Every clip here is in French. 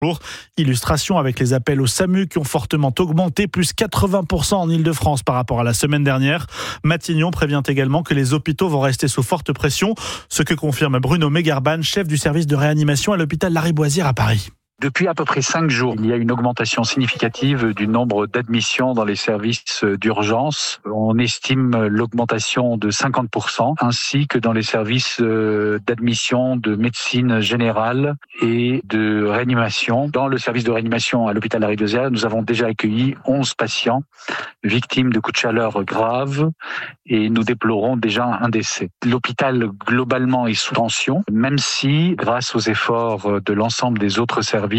Illustration avec les appels au SAMU qui ont fortement augmenté, plus 80% en Ile-de-France par rapport à la semaine dernière. Matignon prévient également que les hôpitaux vont rester sous forte pression, ce que confirme Bruno Megarban, chef du service de réanimation à l'hôpital Lariboisière à Paris. Depuis à peu près 5 jours, il y a une augmentation significative du nombre d'admissions dans les services d'urgence. On estime l'augmentation de 50%, ainsi que dans les services d'admission de médecine générale et de réanimation. Dans le service de réanimation à l'hôpital Lariboisière, nous avons déjà accueilli 11 patients victimes de coups de chaleur graves et nous déplorons déjà un décès. L'hôpital globalement est sous tension, même si, grâce aux efforts de l'ensemble des autres services,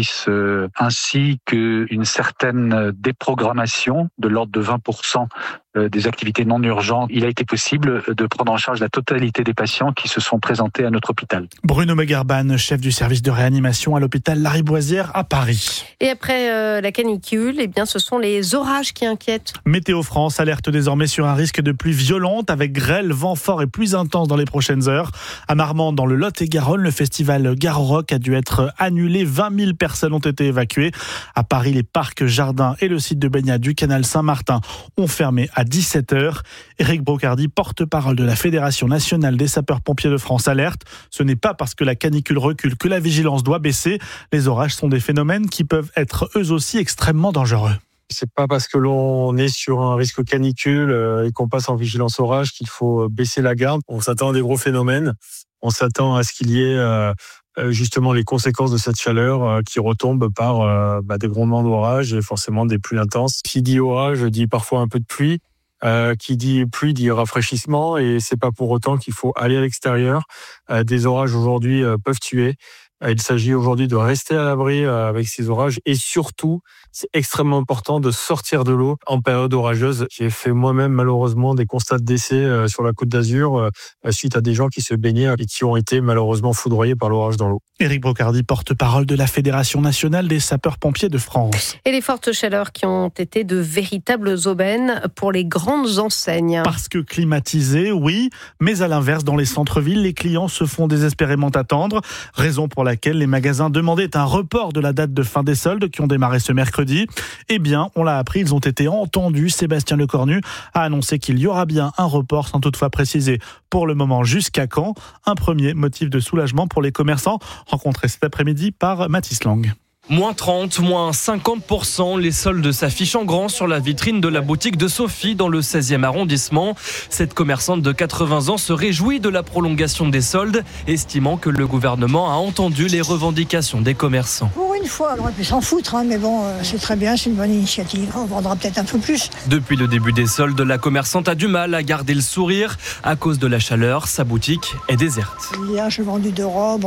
ainsi qu'une certaine déprogrammation de l'ordre de 20% des activités non urgentes, il a été possible de prendre en charge la totalité des patients qui se sont présentés à notre hôpital. Bruno Megarban, chef du service de réanimation à l'hôpital Lariboisière à Paris. Et après la canicule, ce sont les orages qui inquiètent. Météo France alerte désormais sur un risque de pluie violente avec grêle, vent fort et pluie intense dans les prochaines heures. À Marmande, dans le Lot-et-Garonne, le festival Garo-Rock a dû être annulé. 20 000 personnes ont été évacuées. À Paris, les parcs, jardins et le site de baignade du canal Saint-Martin ont fermé à 17h. Éric Brocardi, porte-parole de la Fédération nationale des sapeurs-pompiers de France, alerte. Ce n'est pas parce que la canicule recule que la vigilance doit baisser. Les orages sont des phénomènes qui peuvent être eux aussi extrêmement dangereux. C'est pas parce que l'on est sur un risque canicule et qu'on passe en vigilance orage qu'il faut baisser la garde. On s'attend à des gros phénomènes. On s'attend à ce qu'il y ait justement les conséquences de cette chaleur qui retombent par des grondements d'orage et forcément des pluies intenses. Qui dit orage dit parfois un peu de pluie. Qui dit pluie dit rafraîchissement et c'est pas pour autant qu'il faut aller à l'extérieur. Des orages aujourd'hui peuvent tuer. Il s'agit aujourd'hui de rester à l'abri avec ces orages et surtout, c'est extrêmement important de sortir de l'eau en période orageuse. J'ai fait moi-même malheureusement des constats de décès sur la Côte d'Azur suite à des gens qui se baignaient et qui ont été malheureusement foudroyés par l'orage dans l'eau. Éric Brocardi, porte-parole de la Fédération nationale des sapeurs-pompiers de France. Et les fortes chaleurs qui ont été de véritables aubaines pour les grandes enseignes. Parce que climatisées, oui, mais à l'inverse, dans les centres-villes, les clients se font désespérément attendre. Raison pour laquelle les magasins demandaient un report de la date de fin des soldes qui ont démarré ce mercredi. Eh bien, on l'a appris, ils ont été entendus. Sébastien Lecornu a annoncé qu'il y aura bien un report, sans toutefois préciser pour le moment jusqu'à quand. Un premier motif de soulagement pour les commerçants rencontrés cet après-midi par Mathis Lang. Moins 30, moins 50%, les soldes s'affichent en grand sur la vitrine de la boutique de Sophie dans le 16e arrondissement. Cette commerçante de 80 ans se réjouit de la prolongation des soldes, estimant que le gouvernement a entendu les revendications des commerçants. Pour une fois, on aurait pu s'en foutre, mais bon, c'est très bien, c'est une bonne initiative. On vendra peut-être un peu plus. Depuis le début des soldes, la commerçante a du mal à garder le sourire. À cause de la chaleur, sa boutique est déserte. Hier, j'ai vendu 2 robes,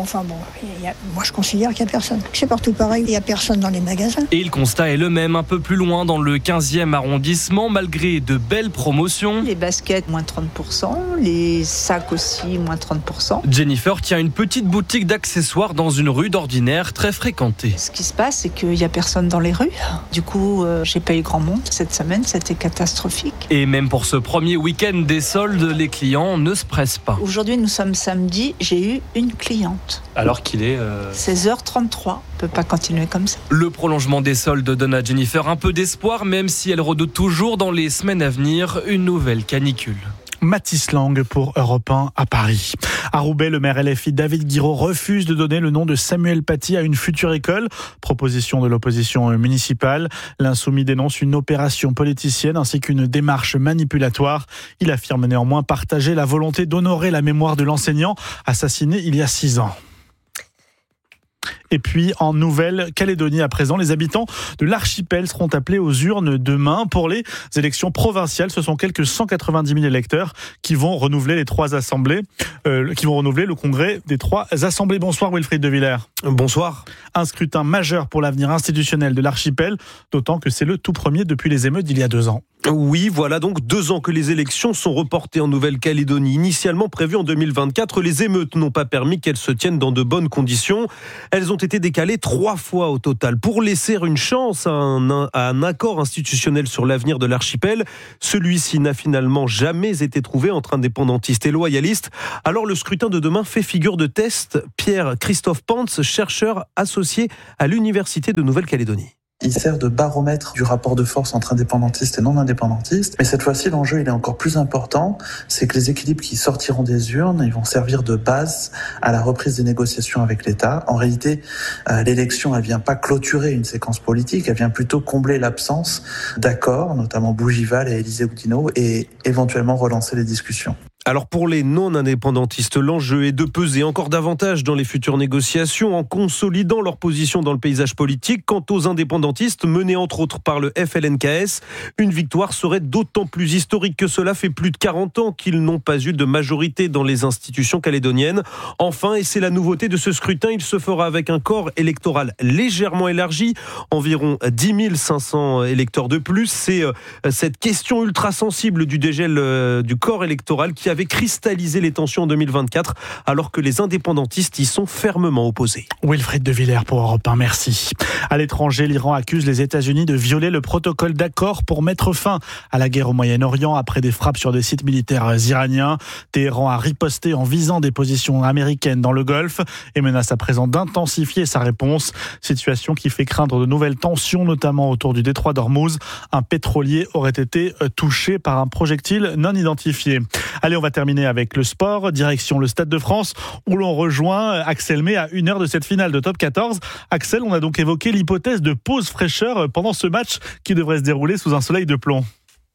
moi je considère qu'il n'y a personne. C'est partout pareil. Il n'y a personne dans les magasins. Et le constat est le même un peu plus loin dans le 15e arrondissement, malgré de belles promotions. Les baskets, moins 30%, les sacs aussi, moins 30%. Jennifer tient une petite boutique d'accessoires dans une rue d'Ordinaire très fréquentée. Ce qui se passe, c'est qu'il n'y a personne dans les rues. Du coup, j'ai pas eu grand monde. Cette semaine, c'était catastrophique. Et même pour ce premier week-end des soldes, les clients ne se pressent pas. Aujourd'hui, nous sommes samedi, j'ai eu une cliente. Alors qu'il est 16h33. On peut pas continuer comme ça. Le prolongement des soldes donne à Jennifer un peu d'espoir, même si elle redoute toujours dans les semaines à venir une nouvelle canicule. Mathis Lang pour Europe 1 à Paris. À Roubaix, le maire LFI David Guiraud refuse de donner le nom de Samuel Paty à une future école. Proposition de l'opposition municipale. L'insoumis dénonce une opération politicienne ainsi qu'une démarche manipulatoire. Il affirme néanmoins partager la volonté d'honorer la mémoire de l'enseignant assassiné il y a 6 ans. Et puis, en Nouvelle-Calédonie à présent, les habitants de l'archipel seront appelés aux urnes demain pour les élections provinciales. Ce sont quelques 190 000 électeurs qui vont renouveler les 3 assemblées, qui vont renouveler le congrès des 3 assemblées. Bonsoir Wilfried de Villers. Bonsoir. Un scrutin majeur pour l'avenir institutionnel de l'archipel, d'autant que c'est le tout premier depuis les émeutes d'il y a 2 ans. Oui, voilà donc 2 ans que les élections sont reportées en Nouvelle-Calédonie. Initialement prévues en 2024, les émeutes n'ont pas permis qu'elles se tiennent dans de bonnes conditions. Elles ont ont été décalées 3 fois au total pour laisser une chance à un accord institutionnel sur l'avenir de l'archipel. Celui-ci n'a finalement jamais été trouvé entre indépendantistes et loyalistes. Alors le scrutin de demain fait figure de test. Pierre-Christophe Pantz, chercheur associé à l'Université de Nouvelle-Calédonie. Il sert de baromètre du rapport de force entre indépendantistes et non-indépendantistes. Mais cette fois-ci, l'enjeu il est encore plus important. C'est que les équilibres qui sortiront des urnes, ils vont servir de base à la reprise des négociations avec l'État. En réalité, l'élection, elle vient pas clôturer une séquence politique, elle vient plutôt combler l'absence d'accords, notamment Bougival et Élisée Oudinot, et éventuellement relancer les discussions. Alors pour les non-indépendantistes, l'enjeu est de peser encore davantage dans les futures négociations en consolidant leur position dans le paysage politique. Quant aux indépendantistes, menés entre autres par le FLNKS, une victoire serait d'autant plus historique que cela fait plus de 40 ans qu'ils n'ont pas eu de majorité dans les institutions calédoniennes. Enfin, et c'est la nouveauté de ce scrutin, il se fera avec un corps électoral légèrement élargi, environ 10 500 électeurs de plus. C'est cette question ultra sensible du dégel du corps électoral qui avait cristallisé les tensions en 2024, alors que les indépendantistes y sont fermement opposés. Wilfried de Villers pour Europe 1, merci. À l'étranger, l'Iran accuse les États-Unis de violer le protocole d'accord pour mettre fin à la guerre au Moyen-Orient après des frappes sur des sites militaires iraniens. Téhéran a riposté en visant des positions américaines dans le Golfe et menace à présent d'intensifier sa réponse. Situation qui fait craindre de nouvelles tensions, notamment autour du détroit d'Ormuz. Un pétrolier aurait été touché par un projectile non identifié. Allez, on va terminer avec le sport. Direction le Stade de France où l'on rejoint Axel May à 1 heure de cette finale de Top 14. Axel, on a donc évoqué l'hypothèse de pause fraîcheur pendant ce match qui devrait se dérouler sous un soleil de plomb.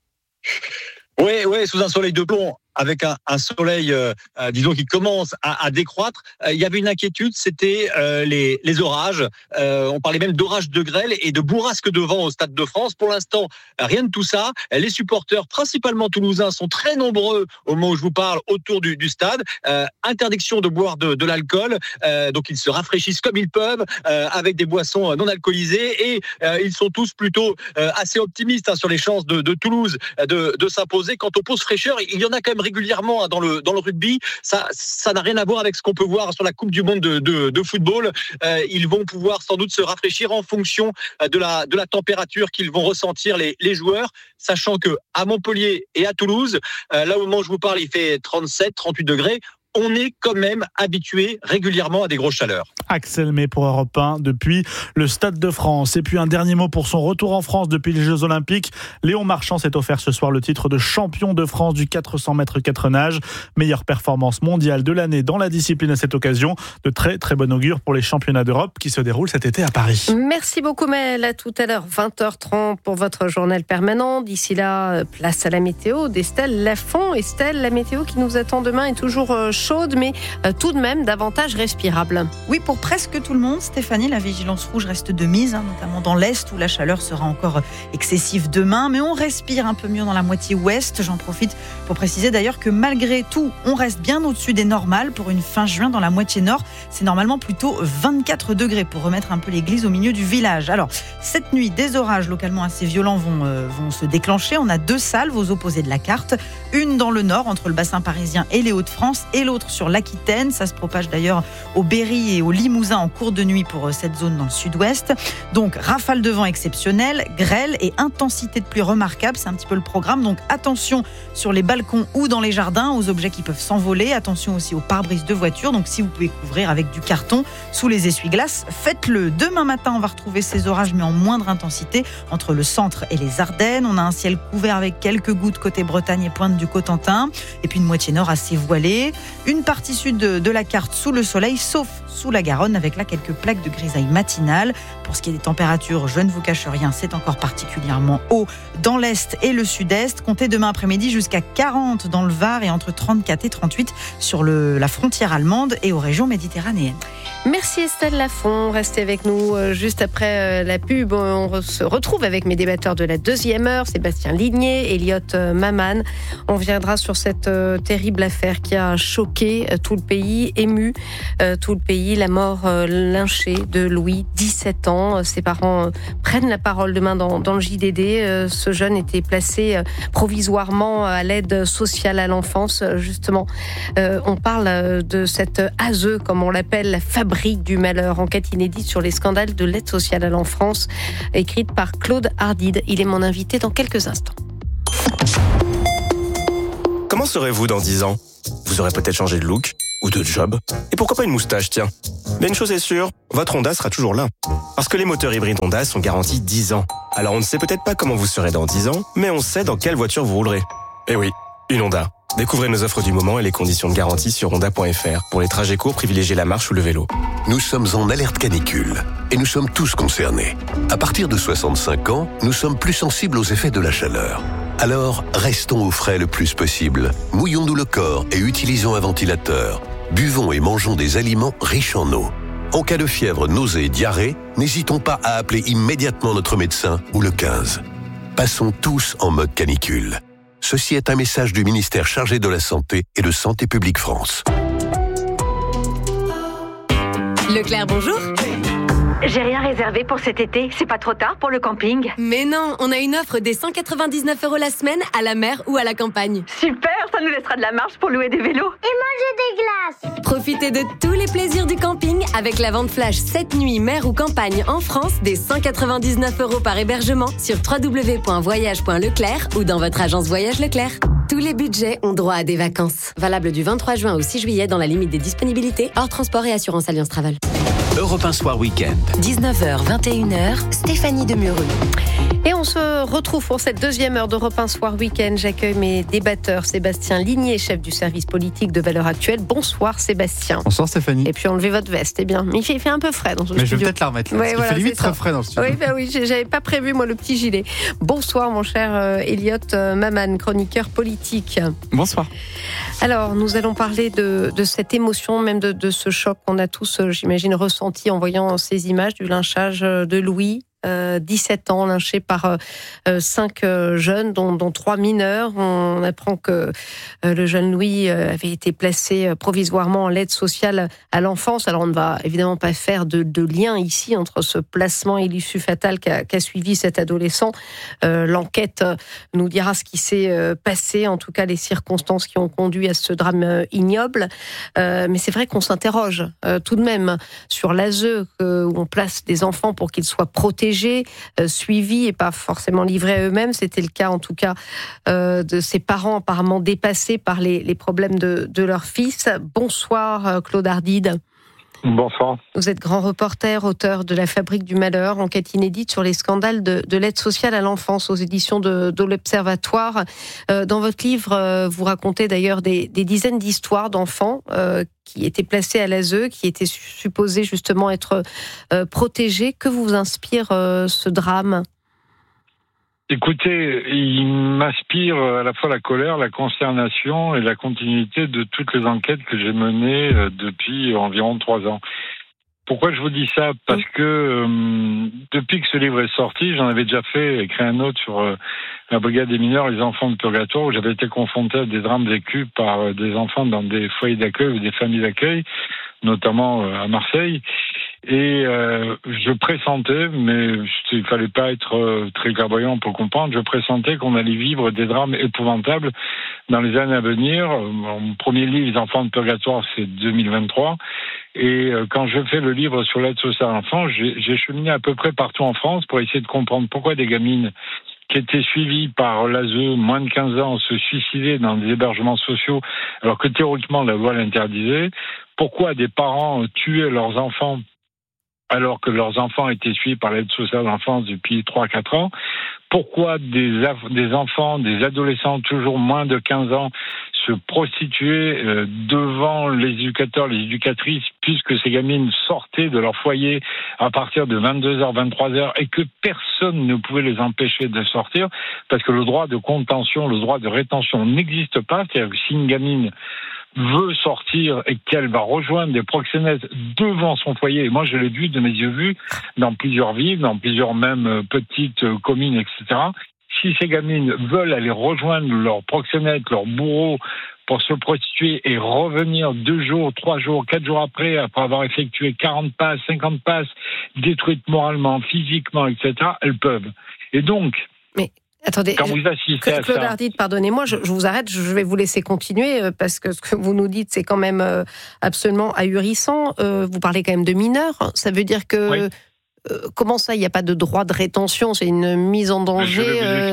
Oui, sous un soleil de plomb. Avec un soleil, disons, qui commence à décroître. Il y avait une inquiétude, c'était les orages. On parlait même d'orages de grêle et de bourrasques de vent au Stade de France. Pour l'instant, rien de tout ça. Les supporters, principalement toulousains, sont très nombreux au moment où je vous parle autour du stade. Interdiction de boire de l'alcool. Donc, ils se rafraîchissent comme ils peuvent avec des boissons non alcoolisées. Et ils sont tous plutôt assez optimistes sur les chances de Toulouse de s'imposer. Quant aux pauses fraîcheurs, il y en a quand même régulièrement dans le rugby. Ça n'a rien à voir avec ce qu'on peut voir sur la Coupe du Monde de football. Ils vont pouvoir sans doute se rafraîchir en fonction de la température qu'ils vont ressentir les joueurs, sachant que à Montpellier et à Toulouse, là au moment où je vous parle, il fait 37, 38 degrés. On est quand même habitué régulièrement à des grosses chaleurs. Axel May pour Europe 1 depuis le Stade de France. Et puis un dernier mot pour son retour en France depuis les Jeux Olympiques. Léon Marchand s'est offert ce soir le titre de champion de France du 400 mètres 4 nages. Meilleure performance mondiale de l'année dans la discipline à cette occasion. De très très bon augure pour les championnats d'Europe qui se déroulent cet été à Paris. Merci beaucoup Mel. À tout à l'heure 20h30 pour votre journal permanent. D'ici là, place à la météo d'Estelle Lafont. Estelle, la météo qui nous attend demain est toujours chaude, mais tout de même davantage respirable. Oui, pour presque tout le monde, Stéphanie, la vigilance rouge reste de mise, notamment dans l'Est où la chaleur sera encore excessive demain, mais on respire un peu mieux dans la moitié ouest. J'en profite pour préciser d'ailleurs que malgré tout, on reste bien au-dessus des normales pour une fin juin dans la moitié nord. C'est normalement plutôt 24 degrés pour remettre un peu l'église au milieu du village. Alors, cette nuit, des orages localement assez violents vont se déclencher. On a 2 salves aux opposés de la carte. Une dans le nord, entre le bassin parisien et les Hauts-de-France, et l'autre sur l'Aquitaine. Ça se propage d'ailleurs au Berry et au Limousin en cours de nuit pour cette zone dans le sud-ouest. Donc, rafale de vent exceptionnelle, grêle et intensité de pluie remarquable. C'est un petit peu le programme. Donc, attention sur les balcons ou dans les jardins aux objets qui peuvent s'envoler. Attention aussi aux pare-brises de voitures. Donc, si vous pouvez couvrir avec du carton sous les essuie-glaces, faites-le. Demain matin, on va retrouver ces orages, mais en moindre intensité entre le centre et les Ardennes. On a un ciel couvert avec quelques gouttes côté Bretagne et pointe du Cotentin. Et puis, une moitié nord assez voilée. Une partie sud de la carte sous le soleil, sauf sous la Garonne, avec là quelques plaques de grisaille matinale. Pour ce qui est des températures, je ne vous cache rien, c'est encore particulièrement haut dans l'Est et le Sud-Est. Comptez demain après-midi jusqu'à 40 dans le Var et entre 34 et 38 sur la frontière allemande et aux régions méditerranéennes. Merci Estelle Lafont. Restez avec nous juste après la pub. On se retrouve avec mes débatteurs de la deuxième heure, Sébastien Ligné, Elliot Maman. On viendra sur cette terrible affaire qui a choqué tout le pays, ému tout le pays. pays, la mort lynchée de Louis, 17 ans. Ses parents prennent la parole demain dans le JDD. Ce jeune était placé provisoirement à l'aide sociale à l'enfance. Justement, on parle de cette ASE, comme on l'appelle, la fabrique du malheur. Enquête inédite sur les scandales de l'aide sociale à l'enfance, écrite par Claude Ardide. Il est mon invité dans quelques instants. Comment serez-vous dans 10 ans ? Vous aurez peut-être changé de look ou de job. Et pourquoi pas une moustache, tiens ? Mais une chose est sûre, votre Honda sera toujours là. Parce que les moteurs hybrides Honda sont garantis 10 ans. Alors on ne sait peut-être pas comment vous serez dans 10 ans, mais on sait dans quelle voiture vous roulerez. Eh oui, une Honda. Découvrez nos offres du moment et les conditions de garantie sur honda.fr. Pour les trajets courts, privilégiez la marche ou le vélo. Nous sommes en alerte canicule et nous sommes tous concernés. À partir de 65 ans, nous sommes plus sensibles aux effets de la chaleur. Alors, restons au frais le plus possible. Mouillons-nous le corps et utilisons un ventilateur. Buvons et mangeons des aliments riches en eau. En cas de fièvre, nausée et diarrhée, n'hésitons pas à appeler immédiatement notre médecin ou le 15. Passons tous en mode canicule. Ceci est un message du ministère chargé de la Santé et de Santé publique France. Leclerc, bonjour. J'ai rien réservé pour cet été, c'est pas trop tard pour le camping? Mais non, on a une offre des 199 € la semaine à la mer ou à la campagne. Super, ça nous laissera de la marge pour louer des vélos. Et manger des glaces. Profitez de tous les plaisirs du camping avec la vente flash 7 nuits mer ou campagne en France des 199 € par hébergement sur www.voyage.leclerc ou dans votre agence Voyage Leclerc. Tous les budgets ont droit à des vacances. Valable du 23 juin au 6 juillet dans la limite des disponibilités, hors transport et assurance Alliance Travel. Europe 1 Soir Week-end. 19h, 21h, Stéphanie Demureux. Et on se retrouve pour cette deuxième heure d'Europe 1 Soir Week-end. J'accueille mes débatteurs. Sébastien Ligné, chef du service politique de Valeurs Actuelles. Bonsoir Sébastien. Bonsoir Stéphanie. Et puis enlevez votre veste, c'est bien. Mais il fait un peu frais dans ce studio. Mais je vais peut-être la remettre là, parce qu'il fait limite très frais dans le studio. Oui, j'avais pas prévu moi le petit gilet. Bonsoir mon cher Elliot Maman, chroniqueur politique. Bonsoir. Alors nous allons parler de cette émotion, même de ce choc qu'on a tous, j'imagine, ressenti en voyant ces images du lynchage de Louis. 17 ans, lynché par 5 jeunes, dont 3 mineurs. On apprend que le jeune Louis avait été placé provisoirement en l'aide sociale à l'enfance. Alors on ne va évidemment pas faire de lien ici entre ce placement et l'issue fatale qu'a suivi cet adolescent. L'enquête nous dira ce qui s'est passé, en tout cas les circonstances qui ont conduit à ce drame ignoble. Mais c'est vrai qu'on s'interroge tout de même sur l'ASE où on place des enfants pour qu'ils soient protégés, suivis et pas forcément livrés à eux-mêmes. C'était le cas en tout cas de ses parents apparemment dépassés par les problèmes de leur fils. Bonsoir Claude Ardide. Bonsoir. Vous êtes grand reporter, auteur de La Fabrique du Malheur, enquête inédite sur les scandales de l'aide sociale à l'enfance aux éditions de l'Observatoire. Dans votre livre, vous racontez d'ailleurs des dizaines d'histoires d'enfants qui étaient placés à l'ASE, qui étaient supposés justement être protégés. Que vous inspire ce drame ? Écoutez, il m'inspire à la fois la colère, la consternation et la continuité de toutes les enquêtes que j'ai menées depuis environ 3 ans. Pourquoi je vous dis ça ? Parce que depuis que ce livre est sorti, j'en avais déjà écrit un autre sur la brigade des mineurs, les enfants de purgatoire, où j'avais été confronté à des drames vécus par des enfants dans des foyers d'accueil ou des familles d'accueil, notamment à Marseille. Et je pressentais, mais il fallait pas être très clairvoyant pour comprendre, je pressentais qu'on allait vivre des drames épouvantables dans les années à venir. Mon premier livre, Les enfants de purgatoire, c'est 2023. Et quand je fais le livre sur l'aide sociale à l'enfant, j'ai cheminé à peu près partout en France pour essayer de comprendre pourquoi des gamines qui étaient suivies par l'ASE, moins de 15 ans, se suicidaient dans des hébergements sociaux, alors que théoriquement la loi l'interdisait. Pourquoi des parents tuaient leurs enfants alors que leurs enfants étaient suivis par l'aide sociale à l'enfance depuis 3-4 ans. Pourquoi des enfants, des adolescents toujours moins de 15 ans se prostituaient devant les éducateurs, les éducatrices, puisque ces gamines sortaient de leur foyer à partir de 22h, 23h et que personne ne pouvait les empêcher de sortir parce que le droit de contention, le droit de rétention n'existe pas. C'est-à-dire que si une gamine veut sortir et qu'elle va rejoindre des proxénètes devant son foyer. Et moi, je l'ai vu de mes yeux vus dans plusieurs villes, dans plusieurs même petites communes, etc. Si ces gamines veulent aller rejoindre leurs proxénètes, leurs bourreaux, pour se prostituer et revenir 2 jours, 3 jours, 4 jours après avoir effectué 40 passes, 50 passes, détruites moralement, physiquement, etc., elles peuvent. Et donc, attendez, quand vous assistez à Claude ça... Ardite, pardonnez-moi, je vous arrête, je vais vous laisser continuer, parce que ce que vous nous dites, c'est quand même absolument ahurissant. Vous parlez quand même de mineurs, ça veut dire que... comment ça, il n'y a pas de droit de rétention? C'est une mise en danger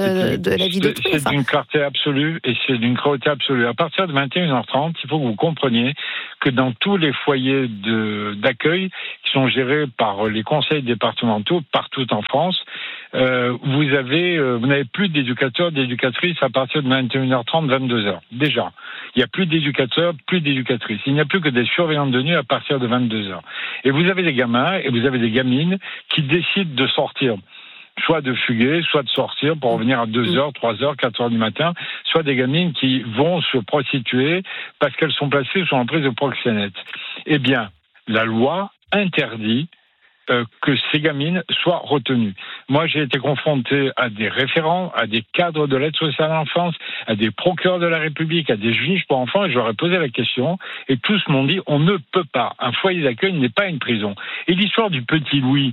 de la vie d'autrui. C'est d'une clarté absolue et c'est d'une cruauté absolue. À partir de 21h30, il faut que vous compreniez que dans tous les foyers d'accueil qui sont gérés par les conseils départementaux partout en France, vous n'avez plus d'éducateurs, d'éducatrices à partir de 21h30, 22h. Déjà, il n'y a plus d'éducateurs, plus d'éducatrices. Il n'y a plus que des surveillantes de nuit à partir de 22h. Et vous avez des gamins et vous avez des gamines qui décident de sortir. Soit de fuguer, soit de sortir pour revenir à 2h, 3h, 4h du matin, soit des gamines qui vont se prostituer parce qu'elles sont placées sous emprise de proxénètes. Eh bien, la loi interdit que ces gamines soient retenues. Moi, j'ai été confronté à des référents, à des cadres de l'aide sociale à l'enfance, à des procureurs de la République, à des juges pour enfants, et je leur ai posé la question, et tous m'ont dit, on ne peut pas. Un foyer d'accueil n'est pas une prison. Et l'histoire du petit Louis,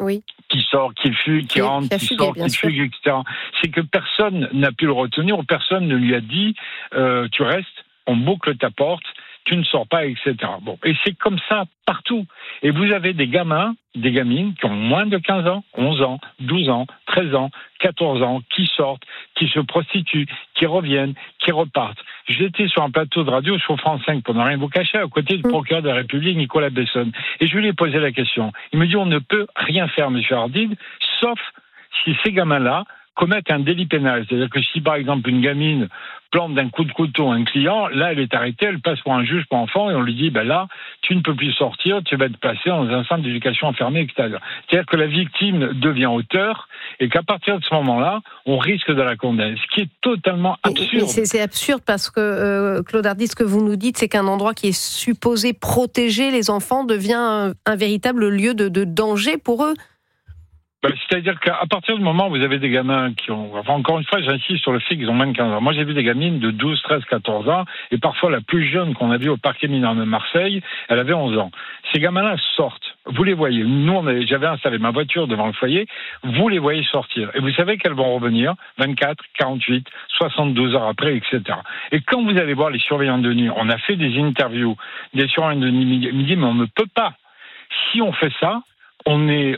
qui sort, qui fugue, qui rentre, qui sort, qui fugue, etc., c'est que personne n'a pu le retenir, personne ne lui a dit, tu restes, on boucle ta porte, tu ne sors pas, etc. Bon, et c'est comme ça partout. Et vous avez des gamins, des gamines qui ont moins de 15 ans, 11 ans, 12 ans, 13 ans, 14 ans, qui sortent, qui se prostituent, qui reviennent, qui repartent. J'étais sur un plateau de radio sur France 5, pour ne rien vous cacher, à côté du procureur de la République, Nicolas Besson. Et je lui ai posé la question. Il me dit, on ne peut rien faire, monsieur Ardide, sauf si ces gamins-là commettent un délit pénal. C'est-à-dire que si, par exemple, une gamine plante d'un coup de couteau un client, là, elle est arrêtée, elle passe pour un juge pour enfants et on lui dit, là, tu ne peux plus sortir, tu vas être placé dans un centre d'éducation enfermé, etc. C'est-à-dire que la victime devient auteur et qu'à partir de ce moment-là, on risque de la condamner. Ce qui est totalement absurde. C'est absurde parce que, Claude Ardite, ce que vous nous dites, c'est qu'un endroit qui est supposé protéger les enfants devient un véritable lieu de danger pour eux. C'est-à-dire qu'à partir du moment où vous avez des gamins qui ont... Enfin, encore une fois, j'insiste sur le fait qu'ils ont moins de 15 ans. Moi, j'ai vu des gamines de 12, 13, 14 ans, et parfois la plus jeune qu'on a vue au parquet mineur de Marseille, elle avait 11 ans. Ces gamins-là sortent. Vous les voyez. Nous, j'avais installé ma voiture devant le foyer. Vous les voyez sortir. Et vous savez qu'elles vont revenir 24, 48, 72 heures après, etc. Et quand vous allez voir les surveillants de nuit, on a fait des interviews, des surveillants de nuit, mais on ne peut pas. Si on fait ça, on est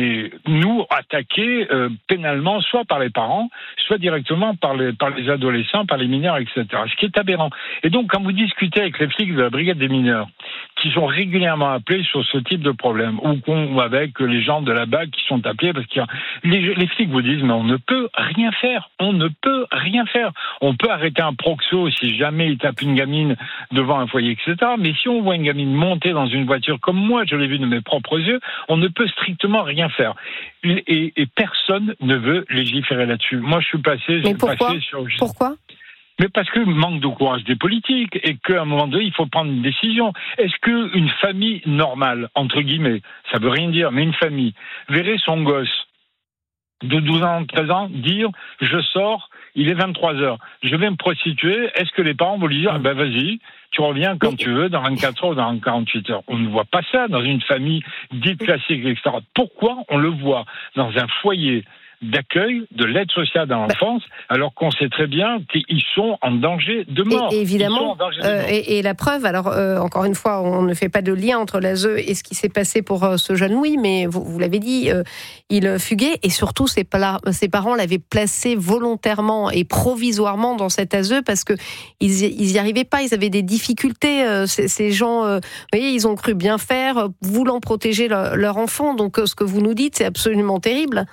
nous attaqués pénalement, soit par les parents, soit directement par les adolescents, par les mineurs, etc. Ce qui est aberrant. Et donc, quand vous discutez avec les flics de la brigade des mineurs, qui sont régulièrement appelés sur ce type de problème, ou avec les gens de la BAC qui sont appelés, parce que les flics vous disent, mais on ne peut rien faire. On ne peut rien faire. On peut arrêter un proxo si jamais il tape une gamine devant un foyer, etc. Mais si on voit une gamine monter dans une voiture, comme moi, je l'ai vu de mes propres yeux, on ne peut strictement rien faire. Et personne ne veut légiférer là-dessus. Moi, je suis passé... Mais pourquoi ? Pourquoi ? Mais parce que manque de courage des politiques et qu'à un moment donné, il faut prendre une décision. Est-ce qu'une famille normale, entre guillemets, ça veut rien dire, mais une famille, verrait son gosse de 12 ans, 13 ans, dire « je sors, il est 23h, je vais me prostituer », est-ce que les parents vont lui dire « vas-y, tu reviens quand tu veux, dans 24 heures ou dans 48 heures ». On ne voit pas ça dans une famille dite classique, etc. Pourquoi on le voit dans un foyer d'accueil de l'aide sociale à l'enfance, alors qu'on sait très bien qu'ils sont en danger de mort. Et évidemment, et la preuve, alors encore une fois, on ne fait pas de lien entre l'ASE et ce qui s'est passé pour ce jeune Louis, mais vous l'avez dit, il fuguait, et surtout ses parents l'avaient placé volontairement et provisoirement dans cette ASE parce que ils y arrivaient pas, ils avaient des difficultés. Ces gens, vous voyez, ils ont cru bien faire, voulant protéger leur enfant. Donc ce que vous nous dites, c'est absolument terrible.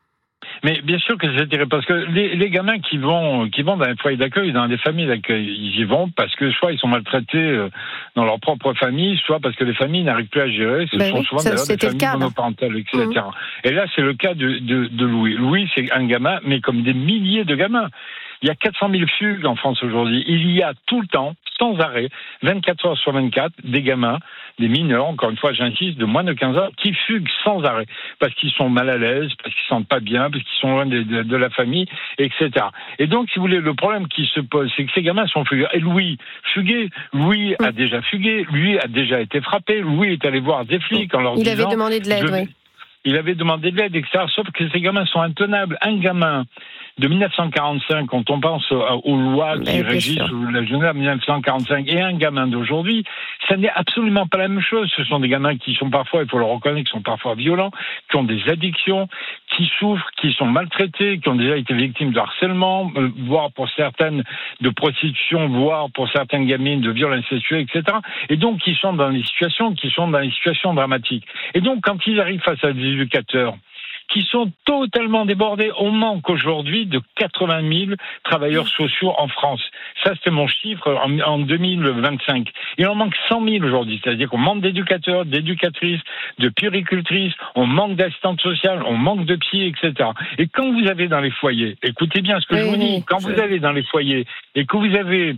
Mais bien sûr que c'est terrible, parce que les gamins qui vont dans les foyers d'accueil, dans des familles d'accueil, ils y vont parce que soit ils sont maltraités dans leur propre famille, soit parce que les familles n'arrivent plus à gérer. Ce sont souvent d'ailleurs des familles monoparentales, etc. Et là, c'est le cas de Louis. Louis, c'est un gamin, mais comme des milliers de gamins. Il y a 400 000 fugues en France aujourd'hui. Il y a tout le temps, sans arrêt, 24 heures sur 24, des gamins, des mineurs, encore une fois j'insiste, de moins de 15 ans, qui fuguent sans arrêt, parce qu'ils sont mal à l'aise, parce qu'ils ne se sentent pas bien, parce qu'ils sont loin de la famille, etc. Et donc, si vous voulez, le problème qui se pose, c'est que ces gamins sont fugués. Et Louis, fugué, Louis a déjà fugué, lui a déjà été frappé, Louis est allé voir des flics en leur disant... Il avait demandé de l'aide, oui. Il avait demandé de l'aide, etc. Sauf que ces gamins sont intenables. Un gamin de 1945, quand on pense aux lois qui régissent la jeunesse de 1945, et un gamin d'aujourd'hui, ça n'est absolument pas la même chose. Ce sont des gamins qui sont parfois, il faut le reconnaître, qui sont parfois violents, qui ont des addictions, qui souffrent, qui sont maltraités, qui ont déjà été victimes de harcèlement, voire pour certaines de prostitution, voire pour certaines gamines de violences sexuelles, etc. Et donc, qui sont dans des situations dramatiques. Et donc, quand ils arrivent face à des éducateurs qui sont totalement débordés, on manque aujourd'hui de 80 000 travailleurs sociaux en France. Ça, c'était mon chiffre en 2025. Il en manque 100 000 aujourd'hui. C'est-à-dire qu'on manque d'éducateurs, d'éducatrices, de puéricultrices, on manque d'assistantes sociales, on manque de psy, etc. Et quand vous avez dans les foyers, écoutez bien ce que je vous dis, quand vous allez dans les foyers et que vous avez...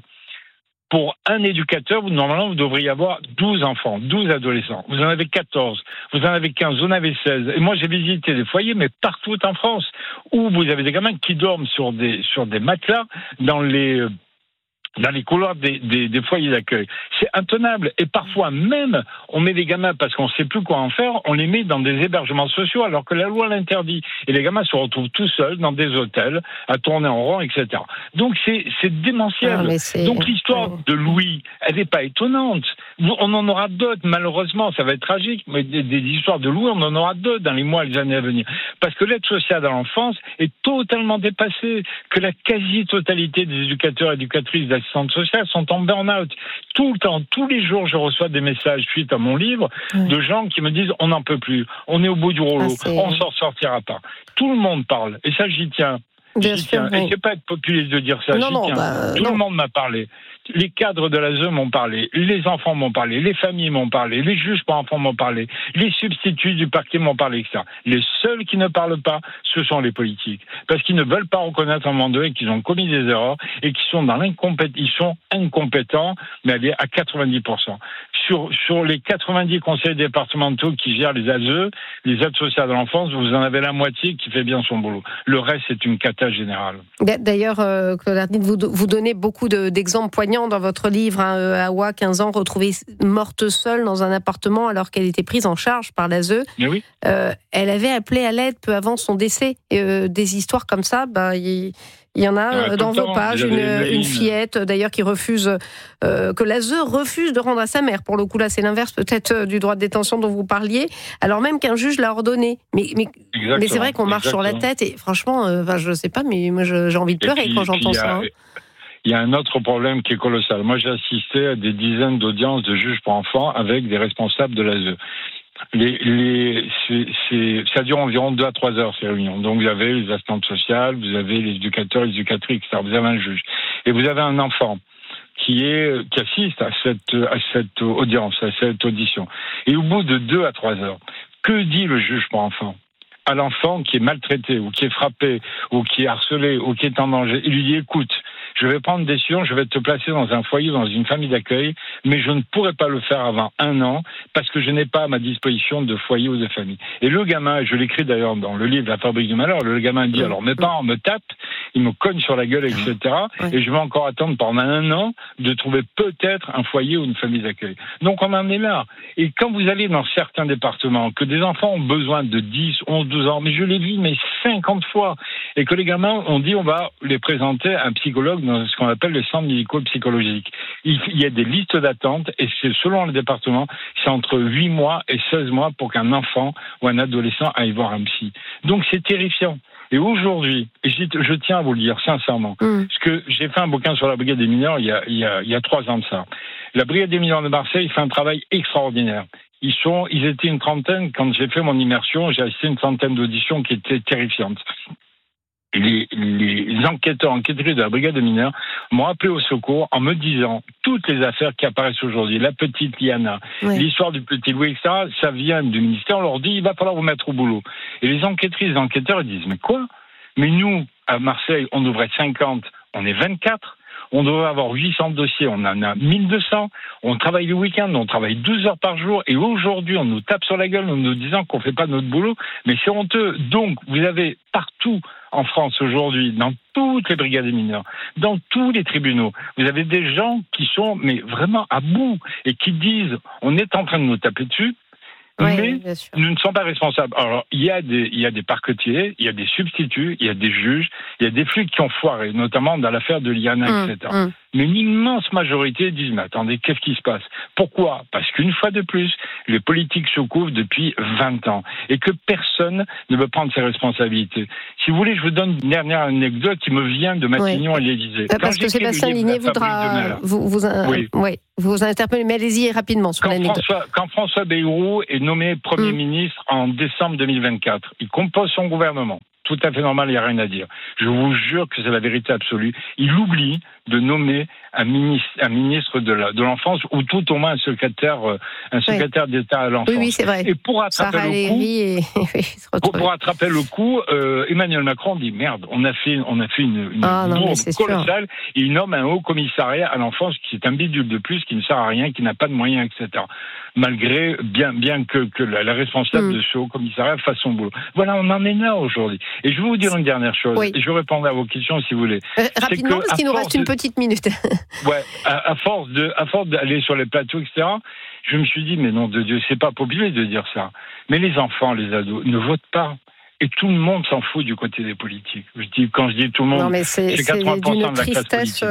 Pour un éducateur, normalement, vous devriez avoir 12 enfants, 12 adolescents. Vous en avez 14, vous en avez 15, vous en avez 16. Et moi, j'ai visité des foyers, mais partout en France, où vous avez des gamins qui dorment sur des matelas dans les couloirs des foyers d'accueil. C'est intenable. Et parfois même, on met les gamins, parce qu'on ne sait plus quoi en faire, on les met dans des hébergements sociaux, alors que la loi l'interdit. Et les gamins se retrouvent tout seuls dans des hôtels, à tourner en rond, etc. Donc c'est démentiel. Donc l'histoire de Louis, elle n'est pas étonnante. On en aura d'autres, malheureusement, ça va être tragique, mais des histoires de Louis, on en aura d'autres dans les mois et les années à venir. Parce que l'aide sociale à l'enfance est totalement dépassée, que la quasi-totalité des éducateurs et éducatrices d'assistantes sociales sont en burn-out. Tout le temps, tous les jours, je reçois des messages suite à mon livre de gens qui me disent on n'en peut plus, on est au bout du rouleau, on s'en sortira pas. Tout le monde parle, et ça j'y tiens. Et c'est pas être populiste de dire ça, tout le monde m'a parlé. Les cadres de l'ASE m'ont parlé, les enfants m'ont parlé, les familles m'ont parlé, les juges pour enfants m'ont parlé, les substituts du parquet m'ont parlé, etc. Les seuls qui ne parlent pas, ce sont les politiques. Parce qu'ils ne veulent pas reconnaître à un moment donné qu'ils ont commis des erreurs et qu'ils sont ils sont incompétents, mais à 90%. Sur les 90 conseils départementaux qui gèrent les ASE, les aides sociales de l'enfance, vous en avez la moitié qui fait bien son boulot. Le reste, c'est une cata générale. D'ailleurs, Claude Arditi, vous donnez beaucoup d'exemples poignants dans votre livre. Awa, 15 ans, retrouvée morte seule dans un appartement alors qu'elle était prise en charge par l'ASE. Mais oui. Elle avait appelé à l'aide peu avant son décès. Des histoires comme ça, il y en a dans vos pages. Une fillette, d'ailleurs, qui refuse, que l'ASE refuse de rendre à sa mère. Pour le coup, là, c'est l'inverse peut-être du droit de détention dont vous parliez, alors même qu'un juge l'a ordonné. Mais c'est vrai qu'on marche sur la tête et franchement, je sais pas, mais moi, j'ai envie de pleurer quand j'entends ça. Il y a un autre problème qui est colossal. Moi, j'ai assisté à des dizaines d'audiences de juges pour enfants avec des responsables de l'ASE. Ça dure environ 2 à 3 heures, ces réunions. Donc, vous avez les assistantes sociales, vous avez les éducateurs, les éducatrices, etc. Vous avez un juge. Et vous avez un enfant qui assiste à cette audience, à cette audition. Et au bout de 2 à 3 heures, que dit le juge pour enfants à l'enfant qui est maltraité, ou qui est frappé, ou qui est harcelé, ou qui est en danger? Il lui dit, écoute, je vais prendre une décision, je vais te placer dans un foyer, dans une famille d'accueil, mais je ne pourrai pas le faire avant 1 an, parce que je n'ai pas à ma disposition de foyer ou de famille. Et le gamin, je l'écris d'ailleurs dans le livre La fabrique du malheur, le gamin dit, alors mes parents me tapent, ils me cognent sur la gueule, etc., et je vais encore attendre pendant 1 an de trouver peut-être un foyer ou une famille d'accueil. Donc on en est là. Et quand vous allez dans certains départements, que des enfants ont besoin de 10, 11, 12 ans, mais je l'ai vu 50 fois, et que les gamins ont dit, on va les présenter à un psychologue dans ce qu'on appelle les centres médico-psychologiques. Il y a des listes d'attente, et c'est selon le département, c'est entre 8 mois et 16 mois pour qu'un enfant ou un adolescent aille voir un psy. Donc c'est terrifiant. Et aujourd'hui, et je tiens à vous le dire sincèrement, parce que j'ai fait un bouquin sur la brigade des mineurs il y a 3 ans de ça. La brigade des mineurs de Marseille fait un travail extraordinaire. Ils étaient une trentaine. Quand j'ai fait mon immersion, j'ai assisté à une trentaine d'auditions qui étaient terrifiantes. Les enquêtrices de la brigade des mineurs m'ont appelé au secours en me disant toutes les affaires qui apparaissent aujourd'hui, la petite Liana, l'histoire du petit Louis, etc., ça vient du ministère. On leur dit, il va falloir vous mettre au boulot. Et les enquêtrices et les enquêteurs disent, mais quoi? Mais nous, à Marseille, on ouvrait 50 on est 24. On devrait avoir 800 dossiers, on en a 1200. On travaille le week-end, on travaille 12 heures par jour. Et aujourd'hui, on nous tape sur la gueule en nous disant qu'on ne fait pas notre boulot. Mais c'est honteux. Donc, vous avez partout en France aujourd'hui, dans toutes les brigades des mineurs, dans tous les tribunaux, vous avez des gens qui sont mais vraiment à bout et qui disent on est en train de nous taper dessus. Mais nous ne sommes pas responsables. Alors, il y a des parquetiers, il y a des substituts, il y a des juges, il y a des flics qui ont foiré, notamment dans l'affaire de Liana, etc. Mais une immense majorité disent, mais attendez, qu'est-ce qui se passe? Pourquoi? Parce qu'une fois de plus, les politiques se couvrent depuis 20 ans et que personne ne veut prendre ses responsabilités. Si vous voulez, je vous donne une dernière anecdote qui me vient de Matignon à l'Élysée. Parce que Sébastien Ligné voudra vous interpeller, mais allez-y rapidement sur l'anecdote. Quand François Bayrou est nommé Premier ministre en décembre 2024, il compose son gouvernement. Tout à fait normal, il n'y a rien à dire. Je vous jure que c'est la vérité absolue. Il oublie de nommer un ministre de l'enfance ou tout au moins un secrétaire d'État à l'enfance. Oui, c'est vrai. Et pour rattraper le coup, Emmanuel Macron dit merde, on a fait une bourde colossale. Et il nomme un haut commissariat à l'enfance qui est un bidule de plus, qui ne sert à rien, qui n'a pas de moyens, etc. Malgré bien que la responsable de ce haut commissariat fasse son boulot. Voilà, on en est là aujourd'hui. Et je vais vous dire une dernière chose. Oui. Et je répondrai à vos questions si vous voulez. Rapidement, parce qu'il nous reste une petite minute. Ouais, à force d'aller sur les plateaux, etc., je me suis dit, mais non de Dieu, c'est pas populaire de dire ça. Mais les enfants, les ados, ne votent pas. Et tout le monde s'en fout du côté des politiques. Quand je dis tout le monde, c'est 80% de la tristesse.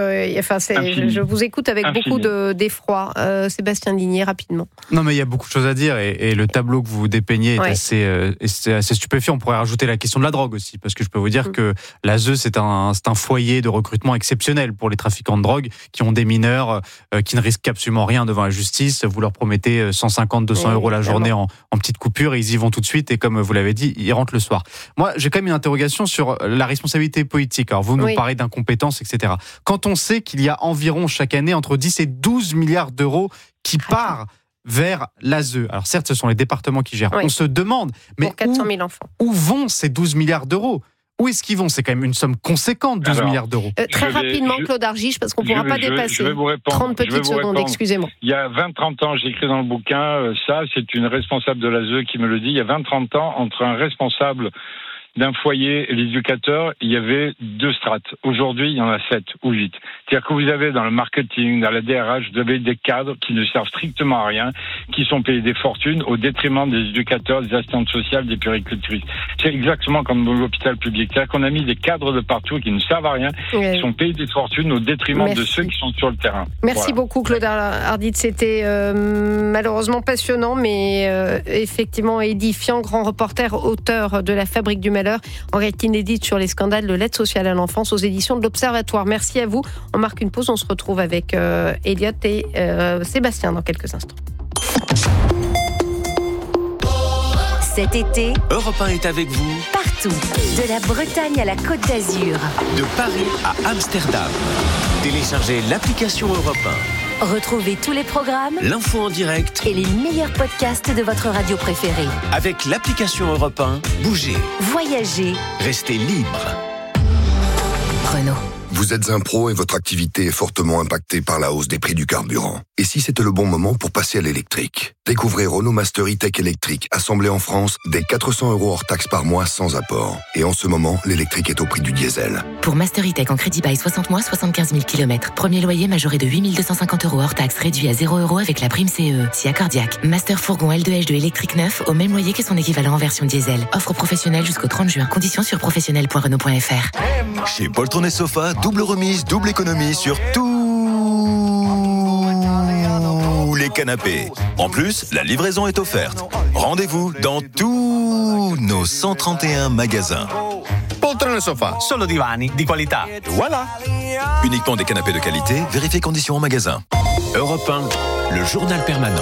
Je vous écoute avec beaucoup d'effroi. Sébastien Ligné, rapidement. Non, mais il y a beaucoup de choses à dire et le tableau que vous dépeignez est assez stupéfiant. On pourrait rajouter la question de la drogue aussi, parce que je peux vous dire que l'ASE, c'est un foyer de recrutement exceptionnel pour les trafiquants de drogue qui ont des mineurs qui ne risquent absolument rien devant la justice. Vous leur promettez 150, 200 euros la journée en petite coupure et ils y vont tout de suite. Et comme vous l'avez dit, ils rentrent le soir. Moi, j'ai quand même une interrogation sur la responsabilité politique. Alors, vous nous parlez d'incompétence, etc. Quand on sait qu'il y a environ chaque année entre 10 et 12 milliards d'euros qui part vers l'ASE. Alors, certes, ce sont les départements qui gèrent. On se demande, mais pour 400 000 enfants. Où vont ces 12 milliards d'euros ? Où est-ce qu'ils vont? C'est quand même une somme conséquente, 12 milliards d'euros. Très rapidement, Claude Argiche, parce qu'on ne pourra pas dépasser. 30 petites secondes, excusez-moi. Il y a 20-30 ans, j'ai écrit dans le bouquin, ça, c'est une responsable de l'ASE qui me le dit, il y a 20-30 ans, entre un responsable d'un foyer et l'éducateur, il y avait 2 strates. Aujourd'hui, il y en a 7 ou 8. C'est-à-dire que vous avez dans le marketing, dans la DRH, vous avez des cadres qui ne servent strictement à rien, qui sont payés des fortunes au détriment des éducateurs, des assistantes sociales, des puéricultrices. C'est exactement comme dans l'hôpital public. C'est-à-dire qu'on a mis des cadres de partout qui ne servent à rien, qui sont payés des fortunes au détriment de ceux qui sont sur le terrain. Merci beaucoup, Claude Ardit. C'était malheureusement passionnant, mais effectivement édifiant. Grand reporter, auteur de La Fabrique du Malheur, enquête inédite sur les scandales de l'aide sociale à l'enfance aux éditions de l'Observatoire. Merci à vous. On marque une pause, on se retrouve avec Elliot et Sébastien dans quelques instants. Cet été, Europe 1 est avec vous partout, de la Bretagne à la Côte d'Azur, de Paris à Amsterdam. Téléchargez l'application Europe 1. Retrouvez tous les programmes, l'info en direct et les meilleurs podcasts de votre radio préférée. Avec l'application Europe 1, bougez, voyagez, restez libre. Renault. Vous êtes un pro et votre activité est fortement impactée par la hausse des prix du carburant. Et si c'était le bon moment pour passer à l'électrique? Découvrez Renault Master E-Tech électrique, assemblé en France, dès 400 € hors taxe par mois sans apport. Et en ce moment, l'électrique est au prix du diesel. Pour Master E-Tech en crédit bail 60 mois, 75 000 km. Premier loyer majoré de 8 250 € hors taxe, réduit à 0 € avec la prime CE. Si accordiaque. Master fourgon L2H2 électrique neuf, au même loyer que son équivalent en version diesel. Offre professionnelle jusqu'au 30 juin. Conditions sur professionnel.renault.fr. Chez Poltron et Sofa, double remise, double économie sur tous les canapés. En plus, la livraison est offerte. Rendez-vous dans tous nos 131 magasins. Poltron e Sofa, solo divani di qualità. Voilà. Uniquement des canapés de qualité, vérifiez conditions en magasin. Europe 1, le journal permanent.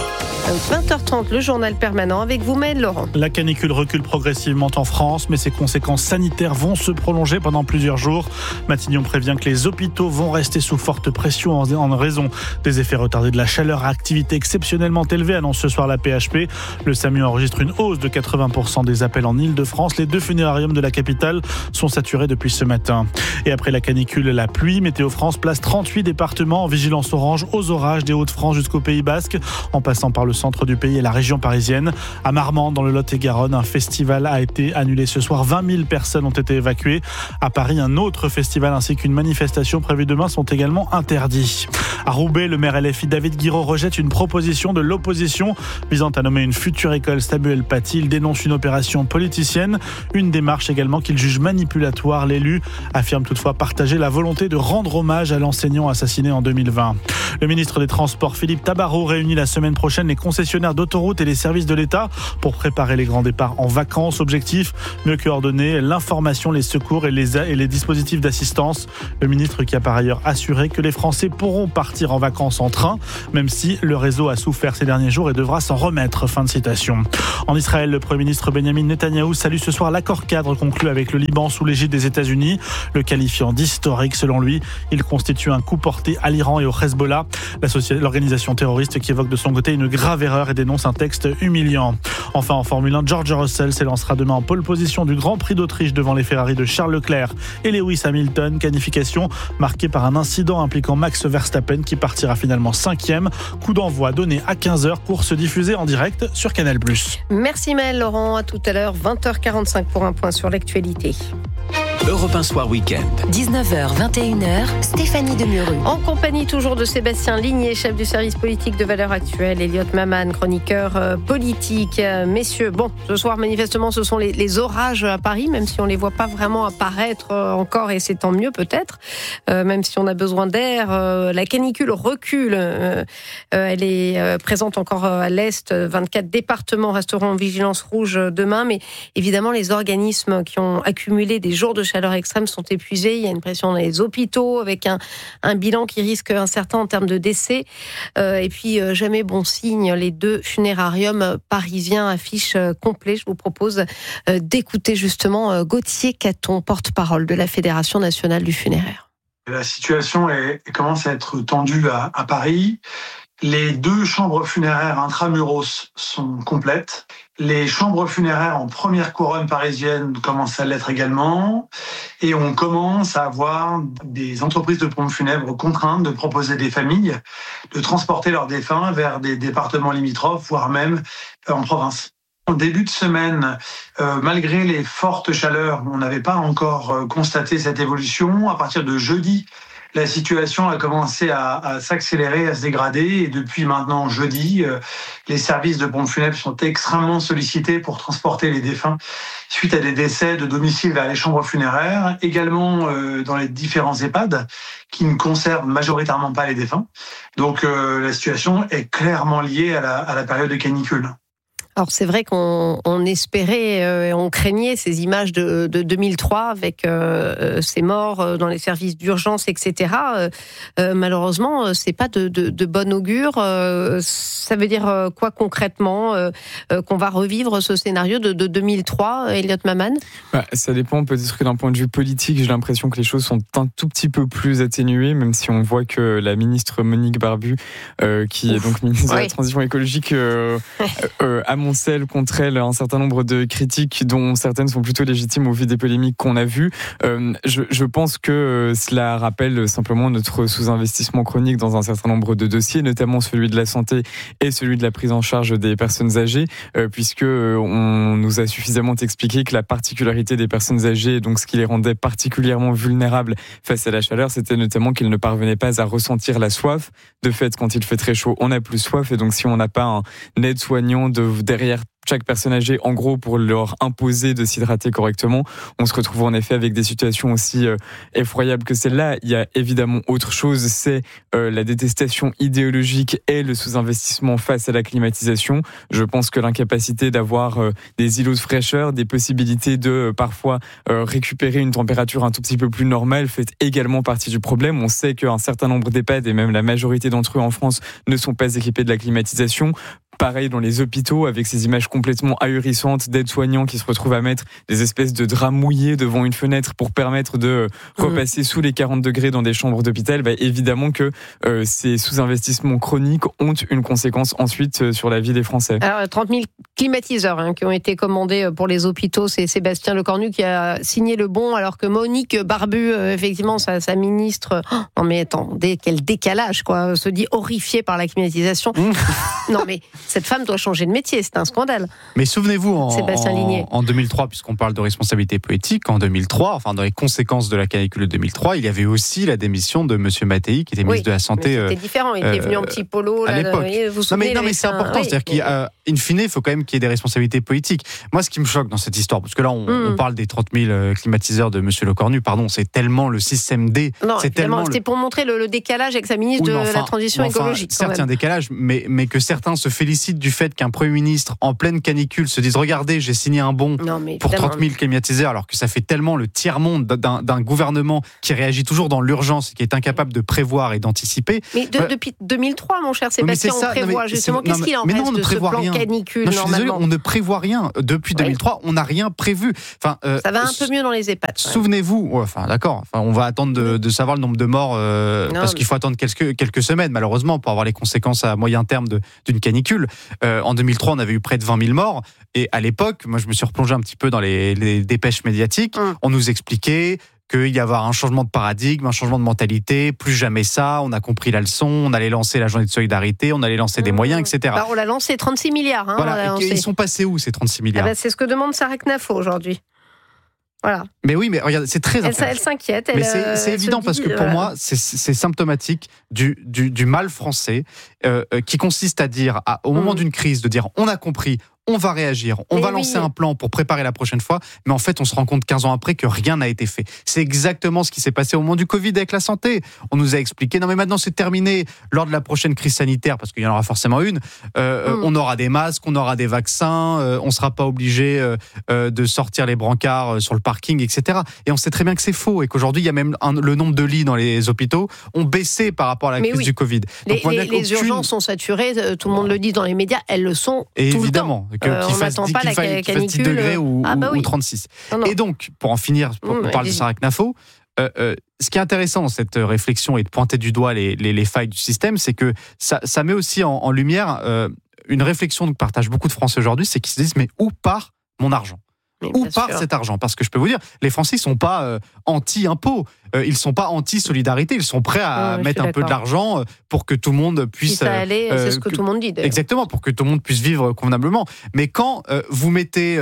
20h30, le journal permanent avec vous, Maëlle Laurent. La canicule recule progressivement en France, mais ses conséquences sanitaires vont se prolonger pendant plusieurs jours. Matignon prévient que les hôpitaux vont rester sous forte pression en raison des effets retardés de la chaleur à activité exceptionnellement élevée, annonce ce soir la PHP. Le SAMU enregistre une hausse de 80% des appels en Ile-de-France. Les 2 funérariums de la capitale sont saturés depuis ce matin. Et après la canicule, la pluie, Météo France place 38 départements en vigilance orange aux orages des Hauts-de-France jusqu'au Pays Basque, en passant par le centre du pays et la région parisienne. À Marmande, dans le Lot-et-Garonne, un festival a été annulé ce soir. 20 000 personnes ont été évacuées. À Paris, un autre festival ainsi qu'une manifestation prévue demain sont également interdits. À Roubaix, le maire LFI David Guiraud rejette une proposition de l'opposition visant à nommer une future école Samuel Paty. Il dénonce une opération politicienne, une démarche également qu'il juge manipulatoire. L'élu affirme toutefois partager la volonté de rendre hommage à l'enseignant assassiné en 2020. Le ministre des Transports, Philippe Tabarot, réunit la semaine prochaine les concessionnaires d'autoroutes et les services de l'État pour préparer les grands départs en vacances. Objectif, mieux coordonner l'information, les secours et les dispositifs d'assistance. Le ministre qui a par ailleurs assuré que les Français pourront partir en vacances en train, même si le réseau a souffert ces derniers jours et devra s'en remettre. Fin de citation. En Israël, le Premier ministre Benjamin Netanyahou salue ce soir l'accord cadre conclu avec le Liban sous l'égide des États-Unis, le qualifiant d'historique. Selon lui, il constitue un coup porté à l'Iran et au Hezbollah, l'organisation terroriste qui évoque de son côté une grave erreur et dénonce un texte humiliant. Enfin, en Formule 1, George Russell s'élancera demain en pole position du Grand Prix d'Autriche devant les Ferrari de Charles Leclerc et Lewis Hamilton. Qualification marquée par un incident impliquant Max Verstappen qui partira finalement 5e. Coup d'envoi donné à 15h, course diffusée en direct sur Canal+. Merci Maëlle Laurent, à tout à l'heure, 20h45 pour un point sur l'actualité. Europe 1 Soir Week-end. 19h, 21h, Stéphanie Demureux. En compagnie toujours de Sébastien Ligné, chef du service politique de Valeurs Actuelles, Elliot Maman, chroniqueur politique. Messieurs, bon, ce soir manifestement ce sont les orages à Paris, même si on ne les voit pas vraiment apparaître encore, et c'est tant mieux peut-être, même si on a besoin d'air. La canicule recule, elle est présente encore à l'Est. 24 départements resteront en vigilance rouge demain, mais évidemment les organismes qui ont accumulé des jours de chaleur extrême sont épuisés. Il y a une pression dans les hôpitaux avec un bilan qui risque incertain en termes de décès. Et puis, jamais bon signe, les 2 funérariums parisiens affichent complet. Je vous propose d'écouter justement Gauthier Caton, porte-parole de la Fédération nationale du funéraire. La situation commence à être tendue à Paris. Les 2 chambres funéraires intramuros sont complètes. Les chambres funéraires en première couronne parisienne commencent à l'être également. Et on commence à avoir des entreprises de pompes funèbres contraintes de proposer des familles de transporter leurs défunts vers des départements limitrophes, voire même en province. En début de semaine, malgré les fortes chaleurs, on n'avait pas encore constaté cette évolution. À partir de jeudi, la situation a commencé à s'accélérer, à se dégrader. Et depuis maintenant jeudi, les services de pompes funèbres sont extrêmement sollicités pour transporter les défunts suite à des décès de domicile vers les chambres funéraires. Également dans les différents EHPAD qui ne conservent majoritairement pas les défunts. Donc la situation est clairement liée à la période de canicule. Alors c'est vrai qu'on espérait, on craignait ces images de 2003 avec ces morts dans les services d'urgence, etc. Malheureusement, c'est pas de bon augure. Ça veut dire quoi concrètement qu'on va revivre ce scénario de 2003, Elliot Maman? Ça dépend peut-être que d'un point de vue politique, j'ai l'impression que les choses sont un tout petit peu plus atténuées, même si on voit que la ministre Monique Barbu, qui est donc ministre de la Transition écologique, amoncelle contre elle un certain nombre de critiques dont certaines sont plutôt légitimes au vu des polémiques qu'on a vues. Je pense que cela rappelle simplement notre sous-investissement chronique dans un certain nombre de dossiers, notamment celui de la santé et celui de la prise en charge des personnes âgées, puisque on nous a suffisamment expliqué que la particularité des personnes âgées, donc ce qui les rendait particulièrement vulnérables face à la chaleur, c'était notamment qu'ils ne parvenaient pas à ressentir la soif. De fait, quand il fait très chaud, on n'a plus soif, et donc si on n'a pas un aide-soignant derrière chaque personne âgée, en gros, pour leur imposer de s'hydrater correctement, on se retrouve en effet avec des situations aussi effroyables que celle-là. Il y a évidemment autre chose, c'est la détestation idéologique et le sous-investissement face à la climatisation. Je pense que l'incapacité d'avoir des îlots de fraîcheur, des possibilités de parfois récupérer une température un tout petit peu plus normale fait également partie du problème. On sait qu'un certain nombre d'EHPAD, et même la majorité d'entre eux en France, ne sont pas équipés de la climatisation. Pareil dans les hôpitaux, avec ces images complètement ahurissantes d'aides-soignants qui se retrouvent à mettre des espèces de draps mouillés devant une fenêtre pour permettre de repasser sous les 40 degrés dans des chambres d'hôpital. Évidemment que ces sous-investissements chroniques ont une conséquence ensuite sur la vie des Français. Alors, 30 000 climatiseurs qui ont été commandés pour les hôpitaux. C'est Sébastien Lecornu qui a signé le bon, alors que Monique Barbu, effectivement, sa ministre... non mais attends, quel décalage, quoi, se dit horrifiée par la climatisation. Non mais cette femme doit changer de métier, c'est un scandale. Mais souvenez-vous, en 2003, puisqu'on parle de responsabilité politique, en 2003, enfin dans les conséquences de la canicule de 2003, il y avait aussi la démission de M. Mattei, qui était ministre de la Santé. C'était différent, il était venu en petit polo à l'époque. Vous souvenez, non mais c'est important, c'est-à-dire qu'in fine, il faut quand même qu'il y ait des responsabilités politiques. Moi, ce qui me choque dans cette histoire, parce que là, on parle des 30 000 climatiseurs de M. Lecornu, pardon, c'est tellement le système D. Non, c'était pour montrer le décalage avec sa ministre de la transition écologique. Certes, il y a un décalage, mais que certains se félicitent du fait qu'un Premier ministre, en pleine canicule, se dise « Regardez, j'ai signé un bon pour 30 000 climatiseurs », alors que ça fait tellement le tiers-monde d'un gouvernement qui réagit toujours dans l'urgence, qui est incapable de prévoir et d'anticiper. Mais depuis 2003, mon cher Sébastien, on prévoit justement. Qu'est-ce qu'il en reste de ce plan canicule, non, je suis désolé, on ne prévoit rien. Depuis 2003, on n'a rien prévu. Ça va un peu mieux dans les EHPAD. Souvenez-vous, d'accord, on va attendre de savoir le nombre de morts, parce qu'il faut attendre quelques semaines, malheureusement, pour avoir les conséquences à moyen terme d'une canicule. En 2003, on avait eu près de 20 000 morts. Et à l'époque, moi, je me suis replongé un petit peu dans les dépêches médiatiques. On nous expliquait qu'il y avait un changement de paradigme, un changement de mentalité, plus jamais ça, on a compris la leçon, on allait lancer la journée de solidarité, on allait lancer des moyens, etc. On l'a lancé, 36 milliards. Voilà. Ils sont passés où, ces 36 milliards ? C'est ce que demande Sarah Knafo aujourd'hui. Voilà. Mais oui, mais regarde, c'est très intéressant. Elle s'inquiète. Mais c'est évident parce que pour moi, c'est symptomatique du mal français qui consiste à dire, au moment d'une crise, de dire on a compris, on va réagir, on va lancer un plan pour préparer la prochaine fois, mais en fait, on se rend compte 15 ans après que rien n'a été fait. C'est exactement ce qui s'est passé au moment du Covid avec la santé. On nous a expliqué, non mais maintenant c'est terminé, lors de la prochaine crise sanitaire, parce qu'il y en aura forcément une, on aura des masques, on aura des vaccins, on ne sera pas obligé de sortir les brancards sur le parking, etc. Et on sait très bien que c'est faux, et qu'aujourd'hui, il y a même le nombre de lits dans les hôpitaux ont baissé par rapport à la crise du Covid. Donc, les urgences sont saturées, tout le monde le dit dans les médias, elles le sont tout le temps. Qu'il fasse 10 degrés ou 36. Non. Et donc, pour en finir, on parle de Sarah Knafo, ce qui est intéressant dans cette réflexion et de pointer du doigt les failles du système, c'est que ça met aussi en lumière une réflexion que partagent beaucoup de Français aujourd'hui, c'est qu'ils se disent, mais où part mon argent ? Où part cet argent ? Parce que je peux vous dire, les Français ne sont pas anti-impôts, ils ne sont pas anti-solidarité, ils sont prêts à mettre un peu de l'argent pour que tout le monde puisse... c'est ce que tout le monde dit d'ailleurs. Exactement, pour que tout le monde puisse vivre convenablement. Mais quand vous mettez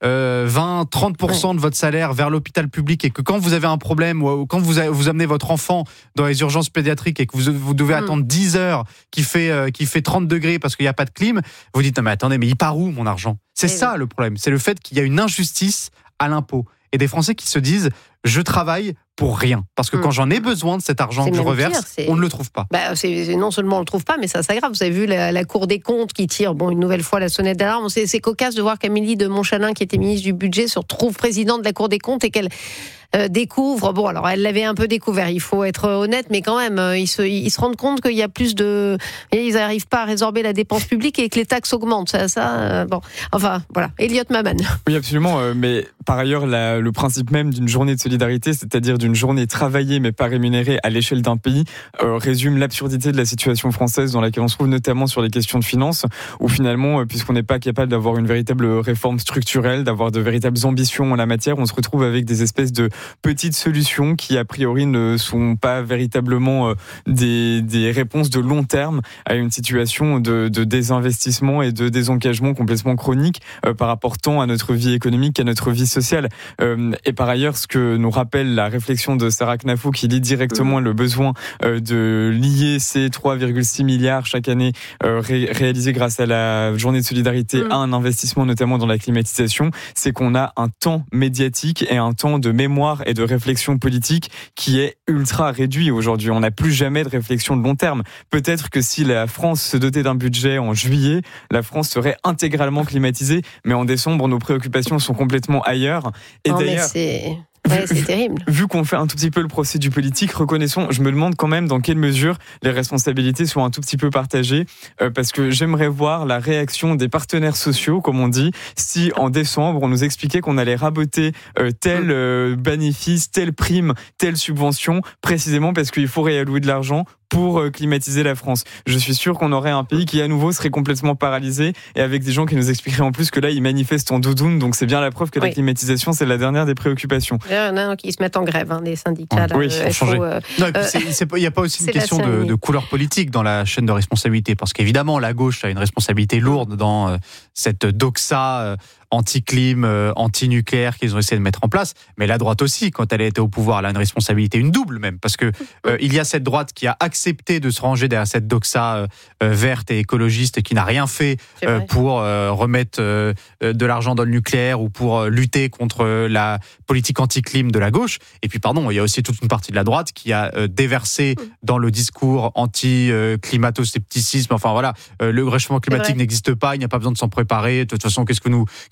20-30% de votre salaire vers l'hôpital public et que quand vous avez un problème ou quand vous amenez votre enfant dans les urgences pédiatriques et que vous devez attendre 10 heures qui fait 30 degrés parce qu'il n'y a pas de clim, vous dites, non mais attendez, mais il part où mon argent ? C'est ça le problème, c'est le fait qu'il y a une injustice à l'impôt. Et des Français qui se disent, je travaille pour rien. Parce que quand j'en ai besoin de cet argent que je reverse, on ne le trouve pas. Non seulement on ne le trouve pas, mais ça s'aggrave. Vous avez vu la Cour des comptes qui tire une nouvelle fois la sonnette d'alarme. C'est cocasse de voir qu'Amélie de Montchalin, qui était ministre du Budget, se retrouve présidente de la Cour des comptes et qu'elle découvre. Bon, alors elle l'avait un peu découvert, il faut être honnête, mais quand même, ils se rendent compte qu'il y a plus de... Ils n'arrivent pas à résorber la dépense publique et que les taxes augmentent. Bon, enfin, voilà. Elliot Maman. Oui, absolument. Mais par ailleurs, le principe même d'une journée de solidarité, c'est-à-dire d'une journée travaillée mais pas rémunérée à l'échelle d'un pays, résume l'absurdité de la situation française dans laquelle on se trouve, notamment sur les questions de finances, où finalement, puisqu'on n'est pas capable d'avoir une véritable réforme structurelle, d'avoir de véritables ambitions en la matière, on se retrouve avec des espèces de petites solutions qui, a priori, ne sont pas véritablement des réponses de long terme à une situation de désinvestissement et de désengagement complètement chronique par rapport tant à notre vie économique qu'à notre vie sociale. Et par ailleurs, ce que nous rappelle la réflexion de Sarah Knafo, qui lit directement le besoin de lier ces 3,6 milliards chaque année réalisés grâce à la journée de solidarité à un investissement notamment dans la climatisation, c'est qu'on a un temps médiatique et un temps de mémoire et de réflexion politique qui est ultra réduit aujourd'hui. On n'a plus jamais de réflexion de long terme. Peut-être que si la France se dotait d'un budget en juillet, la France serait intégralement climatisée, mais en décembre, nos préoccupations sont complètement ailleurs. Et d'ailleurs, c'est terrible. Vu qu'on fait un tout petit peu le procès du politique, reconnaissons, je me demande quand même dans quelle mesure les responsabilités sont un tout petit peu partagées, parce que j'aimerais voir la réaction des partenaires sociaux, comme on dit, si en décembre on nous expliquait qu'on allait raboter tel bénéfice, telle prime, telle subvention, précisément parce qu'il faut réallouer de l'argent pour climatiser la France. Je suis sûr qu'on aurait un pays qui à nouveau serait complètement paralysé et avec des gens qui nous expliqueraient en plus que là ils manifestent en doudoune, donc c'est bien la preuve que la climatisation c'est la dernière des préoccupations. Il y en a qui se mettent en grève, des syndicats. Oui, il faut changer. Il n'y a pas aussi une question de couleur politique dans la chaîne de responsabilité, parce qu'évidemment la gauche a une responsabilité lourde dans cette doxa anti-clim, anti-nucléaire qu'ils ont essayé de mettre en place, mais la droite aussi, quand elle a été au pouvoir, elle a une responsabilité, une double même, parce que il y a cette droite qui a accepté de se ranger derrière cette doxa verte et écologiste et qui n'a rien fait pour remettre de l'argent dans le nucléaire ou pour lutter contre la politique anti-clim de la gauche. Et puis il y a aussi toute une partie de la droite qui a déversé dans le discours anti-climato-scepticisme, le réchauffement climatique n'existe pas, il n'y a pas besoin de s'en préparer, de toute façon qu'est-ce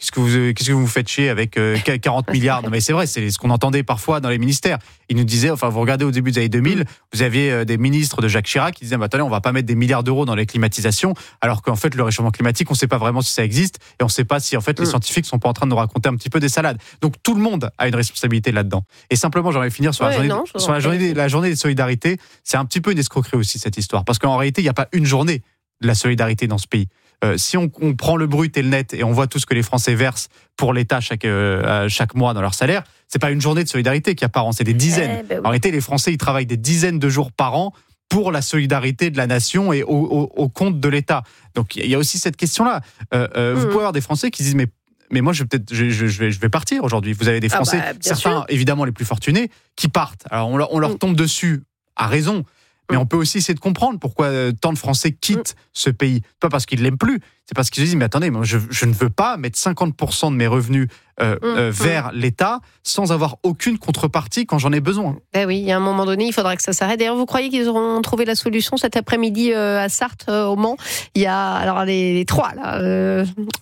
que vous faites chier avec 40 milliards. Non mais c'est vrai, c'est ce qu'on entendait parfois dans les ministères. Ils nous disaient, vous regardez au début des années 2000, vous aviez des ministres de Jacques Chirac qui disaient attendez, on va pas mettre des milliards d'euros dans les climatisations, alors qu'en fait le réchauffement climatique, on sait pas vraiment si ça existe et on sait pas si en fait les scientifiques sont pas en train de nous raconter un petit peu des salades. Donc tout le monde a une responsabilité là-dedans. Et simplement, j'aimerais finir sur la journée des solidarités. C'est un petit peu une escroquerie aussi cette histoire, parce qu'en réalité, il n'y a pas une journée de la solidarité dans ce pays. Si on prend le brut et le net et on voit tout ce que les Français versent pour l'État chaque mois dans leur salaire, c'est pas une journée de solidarité qu'il y a par an, c'est des dizaines. En réalité, les Français, ils travaillent des dizaines de jours par an pour la solidarité de la nation et au compte de l'État. Donc il y a aussi cette question-là. Vous pouvez avoir des Français qui disent mais moi je vais partir aujourd'hui. Vous avez des Français, certains évidemment les plus fortunés, qui partent. Alors on leur tombe dessus à raison. Mais on peut aussi essayer de comprendre pourquoi tant de Français quittent ce pays. Pas parce qu'ils ne l'aiment plus, c'est parce qu'ils se disent mais attendez, moi, je ne veux pas mettre 50% de mes revenus vers l'État sans avoir aucune contrepartie quand j'en ai besoin. Oui, il y a un moment donné, il faudra que ça s'arrête. D'ailleurs, vous croyez qu'ils auront trouvé la solution cet après-midi à Sarthe, au Mans? Il y a alors les trois là,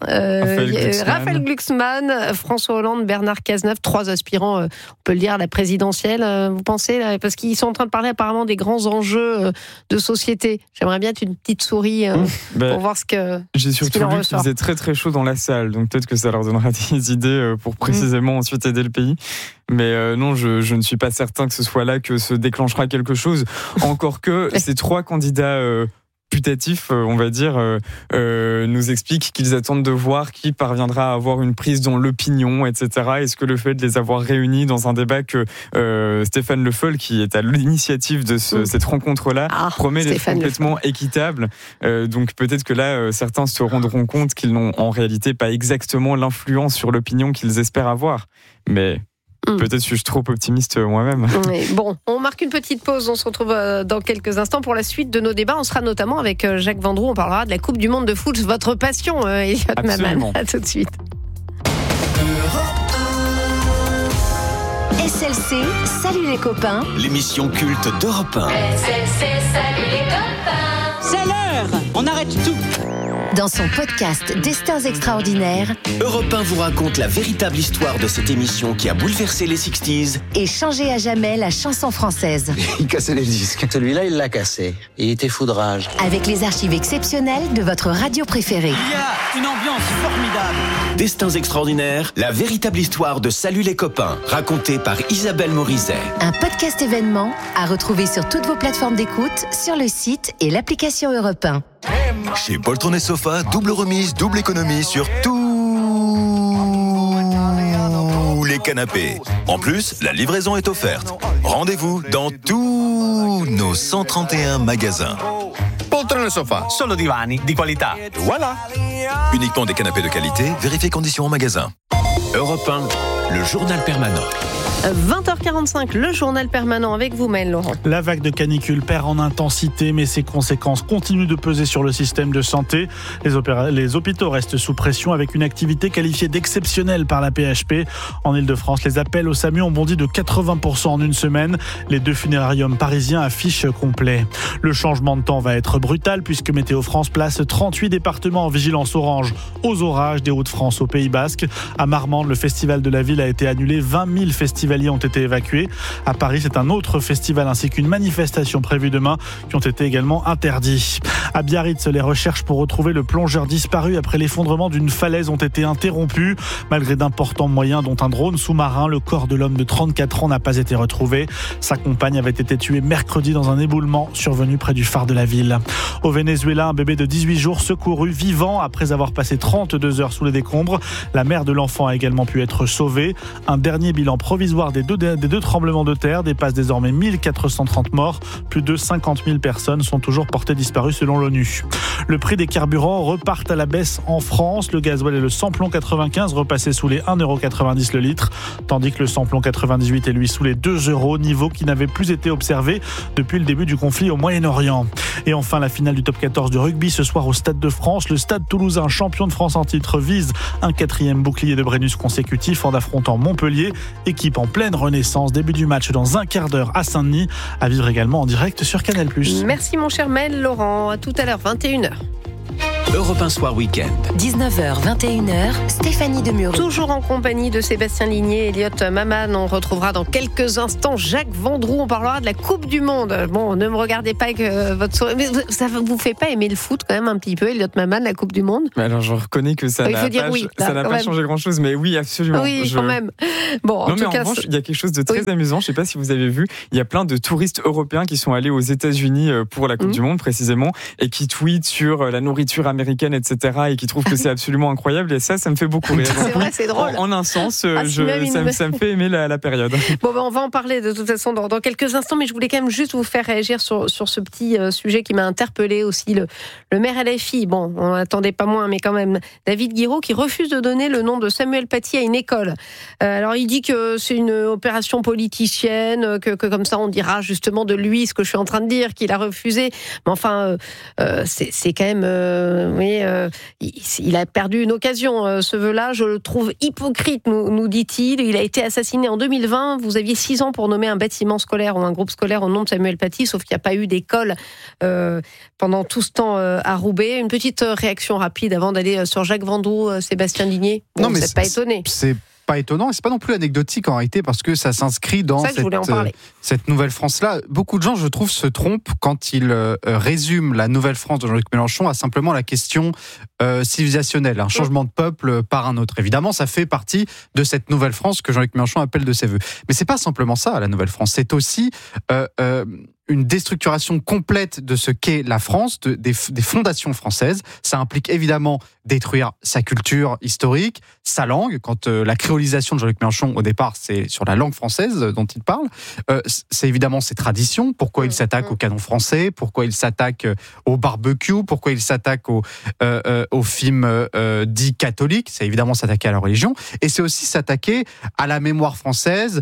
Raphaël Glucksmann, François Hollande, Bernard Cazeneuve, trois aspirants, on peut le dire, à la présidentielle. Vous pensez là, parce qu'ils sont en train de parler apparemment des grands enjeux de société. J'aimerais bien être une petite souris pour voir ce que. J'ai surtout vu qu'il faisait très très chaud dans la salle, donc peut-être que ça leur donnera des idées pour précisément ensuite aider le pays. Mais non, je ne suis pas certain que ce soit là que se déclenchera quelque chose. Encore que ces trois candidats putatifs, on va dire, nous expliquent qu'ils attendent de voir qui parviendra à avoir une prise dans l'opinion, etc. Est-ce que le fait de les avoir réunis dans un débat que Stéphane Le Foll, qui est à l'initiative de cette rencontre-là, promet d'être complètement équitable. Donc peut-être que là, certains se rendront compte qu'ils n'ont en réalité pas exactement l'influence sur l'opinion qu'ils espèrent avoir. Mais peut-être suis-je trop optimiste moi-même. Bon, on marque une petite pause. On se retrouve dans quelques instants pour la suite de nos débats. On sera notamment avec Jacques Vendroux. On parlera de la Coupe du Monde de foot, votre passion, Elliot Maman. À tout de suite. SLC, salut les copains. L'émission culte d'Europe 1. SLC, salut les copains. C'est l'heure, on arrête tout. Dans son podcast Destins extraordinaires, Europe 1 vous raconte la véritable histoire de cette émission qui a bouleversé les 60s et changé à jamais la chanson française. Il cassait les disques. Celui-là, il l'a cassé. Il était foudrage. Avec les archives exceptionnelles de votre radio préférée. Il y a une ambiance formidable. Destins extraordinaires, la véritable histoire de Salut les copains, racontée par Isabelle Morizet. Un podcast événement à retrouver sur toutes vos plateformes d'écoute, sur le site et l'application Europe 1. Chez Poltron et Sofa, double remise, double économie sur tous les canapés. En plus, la livraison est offerte. Rendez-vous dans tous nos 131 magasins. Poltron e Sofa, solo divani di qualità. Voilà. Uniquement des canapés de qualité, vérifiez conditions en magasin. Europe 1, le journal permanent. 20h45, le journal permanent avec vous, Maëlle Laurent. La vague de canicule perd en intensité, mais ses conséquences continuent de peser sur le système de santé. Les hôpitaux restent sous pression avec une activité qualifiée d'exceptionnelle par la PHP. En Ile-de-France, les appels au SAMU ont bondi de 80% en une semaine. Les 2 funérariums parisiens affichent complet. Le changement de temps va être brutal puisque Météo France place 38 départements en vigilance orange aux orages des Hauts-de-France au Pays Basque. À Marmande, le festival de la ville a été annulé. 20 000 festivaliers festivaliers ont été évacués. À Paris, c'est un autre festival ainsi qu'une manifestation prévue demain qui ont été également interdits. À Biarritz, les recherches pour retrouver le plongeur disparu après l'effondrement d'une falaise ont été interrompues. Malgré d'importants moyens, dont un drone sous-marin, le corps de l'homme de 34 ans n'a pas été retrouvé. Sa compagne avait été tuée mercredi dans un éboulement survenu près du phare de la ville. Au Venezuela, un bébé de 18 jours secouru vivant après avoir passé 32 heures sous les décombres. La mère de l'enfant a également pu être sauvée. Un dernier bilan provisoire des deux tremblements de terre dépasse désormais 1430 morts. Plus de 50 000 personnes sont toujours portées disparues selon l'ONU. Le prix des carburants repart à la baisse en France. Le gasoil et le samplon 95 repassaient sous les 1,90€ le litre, tandis que le samplon 98 est lui sous les 2€, niveau qui n'avait plus été observé depuis le début du conflit au Moyen-Orient. Et enfin, la finale du top 14 de rugby ce soir au Stade de France. Le Stade Toulousain, champion de France en titre, vise un 4e bouclier de Brennus consécutif en affrontant Montpellier, équipe en pleine renaissance. Début du match dans un quart d'heure à Saint-Denis, à vivre également en direct sur Canal+. Merci mon cher Mel Laurent, à tout à l'heure, 21h. Europe 1 Soir Week-end. 19h, 21h, Stéphanie Demureux. Toujours en compagnie de Sébastien Ligné, Elliot Maman. On retrouvera dans quelques instants Jacques Vendroux. On parlera de la Coupe du Monde. Bon, ne me regardez pas avec votre sourire. Mais ça vous fait pas aimer le foot quand même un petit peu, Elliot Maman, la Coupe du Monde? Alors, je reconnais que ça n'a pas changé grand-chose, mais oui, absolument. Oui, quand même. Bon, en revanche, il y a quelque chose de très amusant. Je ne sais pas si vous avez vu. Il y a plein de touristes européens qui sont allés aux États-Unis pour la Coupe du Monde, précisément, et qui tweetent sur la nourriture américaine, etc., et qui trouvent que c'est absolument incroyable. Et ça me fait beaucoup rire. C'est vrai, c'est drôle. En un sens, ça me fait aimer la période. Bon, on va en parler de toute façon dans quelques instants, mais je voulais quand même juste vous faire réagir sur ce petit sujet qui m'a interpellé aussi. Le maire LFI, bon, on n'attendait pas moins, mais quand même, David Guiraud, qui refuse de donner le nom de Samuel Paty à une école. Alors, il dit que c'est une opération politicienne, que comme ça, on dira justement de lui ce que je suis en train de dire, qu'il a refusé. Mais enfin, c'est quand même... il a perdu une occasion, ce vœu-là. Je le trouve hypocrite, nous dit-il. Il a été assassiné en 2020. Vous aviez 6 ans pour nommer un bâtiment scolaire ou un groupe scolaire au nom de Samuel Paty, sauf qu'il n'y a pas eu d'école pendant tout ce temps à Roubaix. Une petite réaction rapide avant d'aller sur Jacques Vendroux, Sébastien Ligné. Bon, vous n'êtes pas étonné. C'est pas étonnant, et c'est pas non plus anecdotique en réalité, parce que ça s'inscrit dans cette nouvelle France-là. Beaucoup de gens, je trouve, se trompent quand ils résument la nouvelle France de Jean-Luc Mélenchon à simplement la question civilisationnelle, un changement de peuple par un autre. Évidemment, ça fait partie de cette nouvelle France que Jean-Luc Mélenchon appelle de ses voeux. Mais c'est pas simplement ça, la nouvelle France. C'est aussi une déstructuration complète de ce qu'est la France, des fondations françaises. Ça implique évidemment détruire sa culture historique, sa langue. Quand la créolisation de Jean-Luc Mélenchon, au départ, c'est sur la langue française dont il parle. C'est évidemment ses traditions. Pourquoi il s'attaque au canon français? Pourquoi il s'attaque au barbecue? Pourquoi il s'attaque aux films dits catholiques? C'est évidemment s'attaquer à la religion. Et c'est aussi s'attaquer à la mémoire française,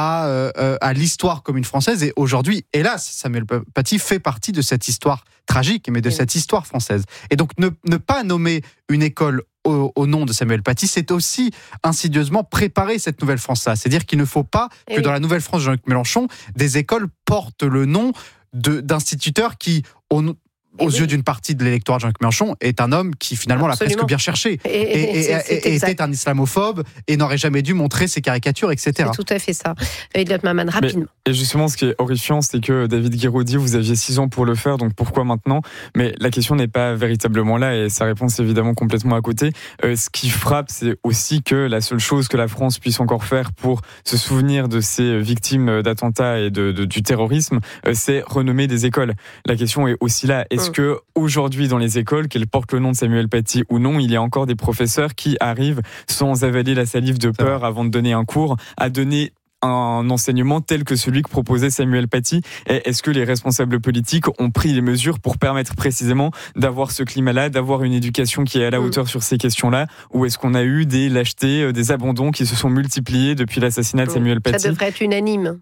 à l'histoire commune française. Et aujourd'hui, hélas, Samuel Paty fait partie de cette histoire tragique, mais de cette histoire française. Et donc, ne pas nommer une école au nom de Samuel Paty, c'est aussi insidieusement préparer cette nouvelle France-là. C'est-à-dire qu'il ne faut pas que dans la nouvelle France de Jean-Luc Mélenchon, des écoles portent le nom d'instituteurs qui, aux yeux d'une partie de l'électorat de Jean-Luc Mélenchon, est un homme qui finalement l'a presque bien cherché et était un islamophobe et n'aurait jamais dû montrer ses caricatures, etc. C'est tout à fait ça. Elliot Maman, rapidement. Et justement, ce qui est horrifiant, c'est que David Guiraud dit vous aviez 6 ans pour le faire, donc pourquoi maintenant? Mais la question n'est pas véritablement là et sa réponse est évidemment complètement à côté. Ce qui frappe, c'est aussi que la seule chose que la France puisse encore faire pour se souvenir de ses victimes d'attentats et du terrorisme, c'est renommer des écoles. La question est aussi là. Est-ce que aujourd'hui dans les écoles, qu'elles portent le nom de Samuel Paty ou non, il y a encore des professeurs qui arrivent sans avaler la salive de peur avant de donner un cours, à donner un enseignement tel que celui que proposait Samuel Paty? Et est-ce que les responsables politiques ont pris les mesures pour permettre précisément d'avoir ce climat-là, d'avoir une éducation qui est à la hauteur sur ces questions-là? Ou est-ce qu'on a eu des lâchetés, des abandons qui se sont multipliés depuis l'assassinat de Samuel Paty? Ça devrait être unanime,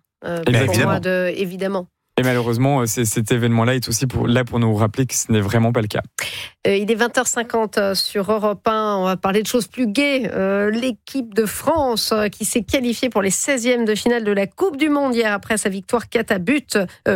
évidemment. Et malheureusement, cet événement-là est aussi là pour nous rappeler que ce n'est vraiment pas le cas. Il est 20h50 sur Europe 1. On va parler de choses plus gaies. L'équipe de France qui s'est qualifiée pour les 16e de finale de la Coupe du Monde hier après sa victoire 4 buts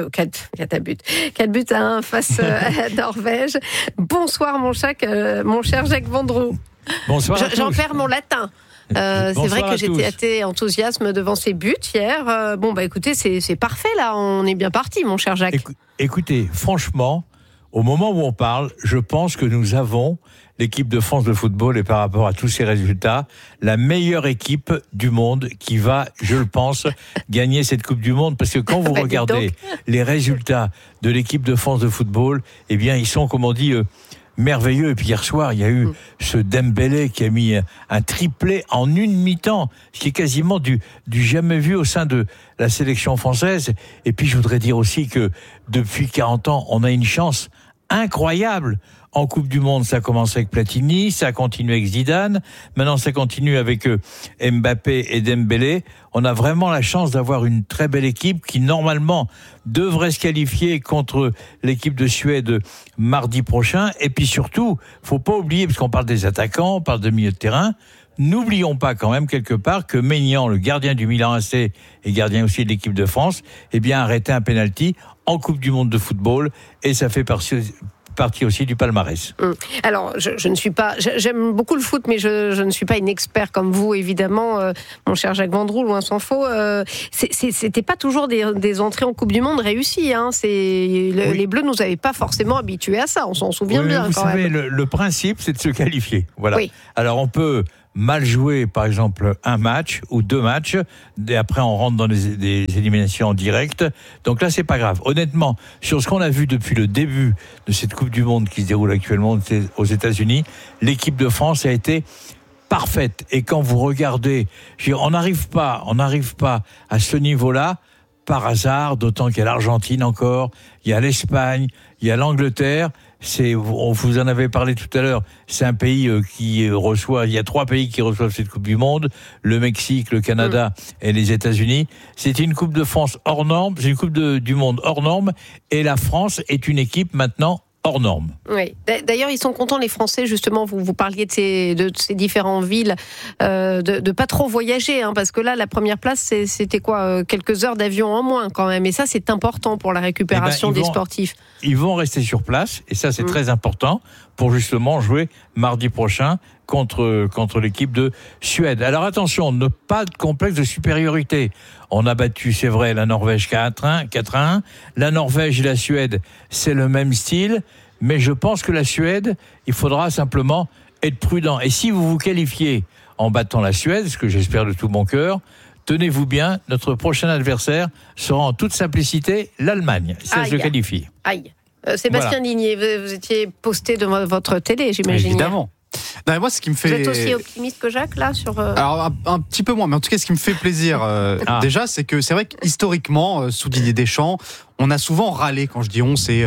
à 1 face à la Norvège. Bonsoir mon cher Jacques Vendroux. Bonsoir. J'en perds mon latin. C'est vrai que j'étais assez enthousiaste devant ces buts hier. Écoutez, c'est parfait là. On est bien parti, mon cher Jacques. Écoutez, franchement, au moment où on parle, je pense que nous avons l'équipe de France de football et par rapport à tous ces résultats, la meilleure équipe du monde qui va, je le pense, gagner cette Coupe du Monde. Parce que quand vous regardez les résultats de l'équipe de France de football, eh bien, ils sont, comme on dit, merveilleux. Et puis hier soir, il y a eu ce Dembélé qui a mis un triplé en une mi-temps, ce qui est quasiment du jamais vu au sein de la sélection française. Et puis je voudrais dire aussi que depuis 40 ans, on a une chance incroyable. En Coupe du Monde, ça a commencé avec Platini, ça a continué avec Zidane, maintenant ça continue avec Mbappé et Dembélé. On a vraiment la chance d'avoir une très belle équipe qui normalement devrait se qualifier contre l'équipe de Suède mardi prochain. Et puis surtout, faut pas oublier, parce qu'on parle des attaquants, on parle de milieu de terrain, n'oublions pas quand même quelque part que Maignan, le gardien du Milan AC et gardien aussi de l'équipe de France, a arrêté un penalty en Coupe du Monde de football et ça fait partie aussi du palmarès. Alors, je ne suis pas... J'aime beaucoup le foot, mais je ne suis pas une expert comme vous, évidemment, mon cher Jacques Vendroux, loin s'en faut. C'était pas toujours des entrées en Coupe du Monde réussies. Hein. Les Bleus nous avaient pas forcément habitués à ça, on s'en souvient bien. Vous quand savez, même. Le principe, c'est de se qualifier. Voilà. Oui. Alors, on peut mal jouer, par exemple, un match ou deux matchs, et après on rentre dans des éliminations en direct. Donc là, c'est pas grave. Honnêtement, sur ce qu'on a vu depuis le début de cette Coupe du Monde qui se déroule actuellement aux États-Unis, l'équipe de France a été parfaite. Et quand vous regardez, on n'arrive pas à ce niveau-là par hasard, d'autant qu'il y a l'Argentine encore, il y a l'Espagne, il y a l'Angleterre. On vous en avait parlé tout à l'heure, c'est un pays qui reçoit, il y a 3 pays qui reçoivent cette Coupe du Monde, le Mexique, le Canada et les États-Unis. C'est une Coupe de France hors norme, c'est une Coupe du Monde hors norme, et la France est une équipe maintenant hors norme. Oui. D'ailleurs, ils sont contents, les Français, justement, vous parliez de ces différentes villes, de pas trop voyager, hein, parce que là, la première place, c'était quoi, quelques heures d'avion en moins quand même, et ça, c'est important pour la récupération des sportifs. Ils vont rester sur place, et ça, c'est très important, pour justement jouer mardi prochain contre l'équipe de Suède. Alors attention, pas de complexe de supériorité. On a battu, c'est vrai, la Norvège 4-1. La Norvège et la Suède, c'est le même style, mais je pense que la Suède, il faudra simplement être prudent. Et si vous vous qualifiez en battant la Suède, ce que j'espère de tout mon cœur, tenez-vous bien, notre prochain adversaire sera en toute simplicité l'Allemagne. Ça se qualifie. Aïe. Sébastien Ligné, vous étiez posté devant votre télé, j'imagine. Évidemment. Non, moi, ce qui me fait... Vous êtes aussi optimiste que Jacques, là, sur... Alors, un petit peu moins, mais en tout cas, ce qui me fait plaisir, déjà, c'est que c'est vrai qu'historiquement, sous Didier Deschamps, on a souvent râlé, quand je dis on, c'est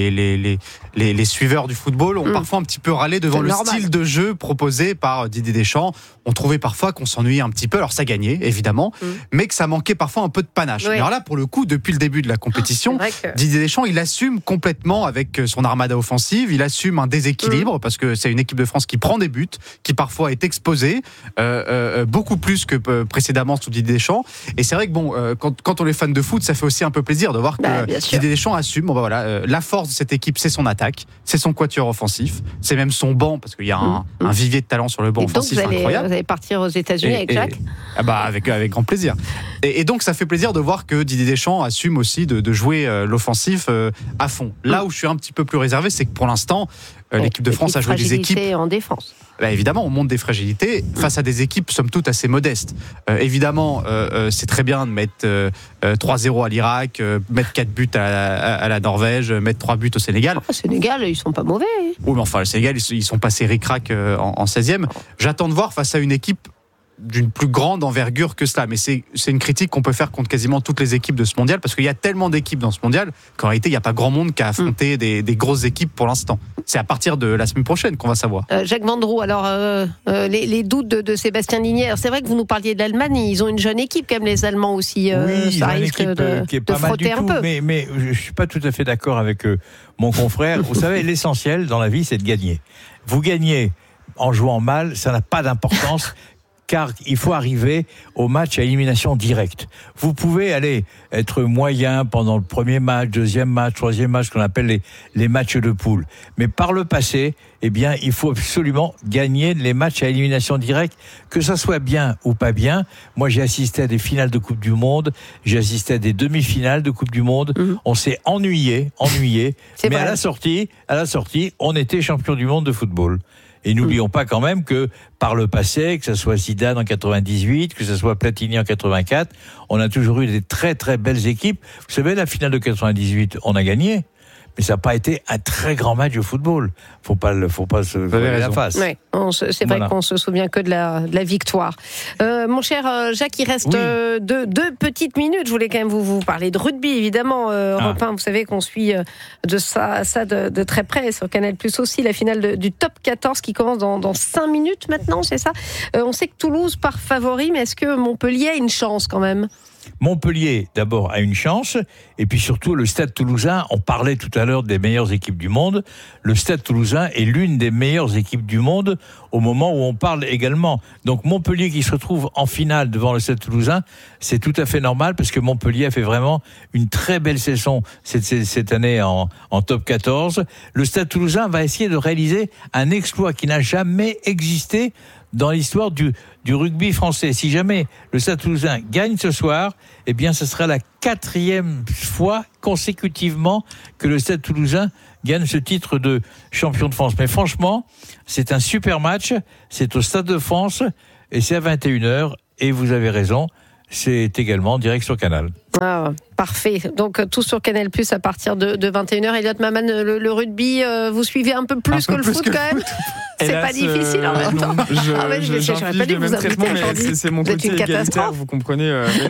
les suiveurs du football, ont parfois un petit peu râlé devant le style de jeu proposé par Didier Deschamps. On trouvait parfois qu'on s'ennuyait un petit peu, alors ça gagnait, évidemment, mais que ça manquait parfois un peu de panache. Oui. Mais alors là, pour le coup, depuis le début de la compétition, Didier Deschamps, il assume complètement avec son armada offensive, il assume un déséquilibre, parce que c'est une équipe de France qui prend des buts, qui parfois est exposée, beaucoup plus que précédemment sous Didier Deschamps. Et c'est vrai que bon, quand on est fan de foot, ça fait aussi un peu plaisir de voir que Didier Deschamps assume, la force de cette équipe, c'est son attaque, c'est son quatuor offensif, c'est même son banc, parce qu'il y a un vivier de talent sur le banc offensif incroyable. Vous allez partir aux États-Unis avec Jacques ? Avec grand plaisir. Et donc ça fait plaisir de voir que Didier Deschamps assume aussi de jouer l'offensif à fond. Là où je suis un petit peu plus réservé, c'est que pour l'instant, l'équipe de France a joué des équipes en défense. Évidemment, on montre des fragilités face à des équipes somme toute assez modestes. Évidemment, c'est très bien de mettre 3-0 à l'Irak, mettre 4 buts à la Norvège, mettre 3 buts au Sénégal. Le Sénégal, ils sont pas mauvais. Oui, mais enfin, le Sénégal, ils sont passés ric-rac en 16e. J'attends de voir face à une équipe d'une plus grande envergure que cela. Mais c'est une critique qu'on peut faire contre quasiment toutes les équipes de ce mondial, parce qu'il y a tellement d'équipes dans ce mondial qu'en réalité, il n'y a pas grand monde qui a affronté des grosses équipes pour l'instant. C'est à partir de la semaine prochaine qu'on va savoir. Jacques Vendroux, alors les doutes de Sébastien Ligné. C'est vrai que vous nous parliez de l'Allemagne, ils ont une jeune équipe quand même, les Allemands aussi. Oui, ça risque de frotter un peu. Mais je ne suis pas tout à fait d'accord avec mon confrère. Vous savez, l'essentiel dans la vie, c'est de gagner. Vous gagnez en jouant mal, ça n'a pas d'importance. car il faut arriver au match à élimination directe. Vous pouvez aller être moyen pendant le premier match, deuxième match, troisième match, qu'on appelle les matchs de poule. Mais par le passé, eh bien, il faut absolument gagner les matchs à élimination directe, que ça soit bien ou pas bien. Moi, j'ai assisté à des finales de Coupe du Monde, j'ai assisté à des demi-finales de Coupe du Monde. On s'est ennuyé. Mais à la sortie, on était champion du monde de football. Et n'oublions pas quand même que par le passé, que ce soit Zidane en 98, que ce soit Platini en 84, on a toujours eu des très très belles équipes. Vous savez, la finale de 98, on a gagné. Mais ça n'a pas été un très grand match de football. Faut pas se voiler la face. Ouais, c'est vrai qu'on se souvient que de la victoire. Mon cher Jacques, il reste deux petites minutes. Je voulais quand même vous parler de rugby, évidemment. Europe 1, vous savez qu'on suit de très près sur Canal+ aussi, la finale du top 14 qui commence dans 5 minutes maintenant, c'est ça. On sait que Toulouse part favori, mais est-ce que Montpellier a une chance quand même ? Montpellier, d'abord, a une chance, et puis surtout, le Stade Toulousain, on parlait tout à l'heure des meilleures équipes du monde, le Stade Toulousain est l'une des meilleures équipes du monde au moment où on parle également. Donc Montpellier qui se retrouve en finale devant le Stade Toulousain, c'est tout à fait normal, parce que Montpellier a fait vraiment une très belle saison cette année en top 14. Le Stade Toulousain va essayer de réaliser un exploit qui n'a jamais existé dans l'histoire du rugby français. Si jamais le Stade Toulousain gagne ce soir, eh bien, ce sera la 4e fois consécutivement que le Stade Toulousain gagne ce titre de champion de France. Mais franchement, c'est un super match. C'est au Stade de France et c'est à 21h. Et vous avez raison, c'est également en direct sur Canal. Ah, parfait. Donc tout sur Canal+ à partir de 21h. Elliot Maman, le rugby, vous suivez un peu plus que le foot quand même. C'est pas difficile en même temps. J'aurais pas dit que vous avez aujourd'hui. C'est mon côté égalitaire, vous comprenez.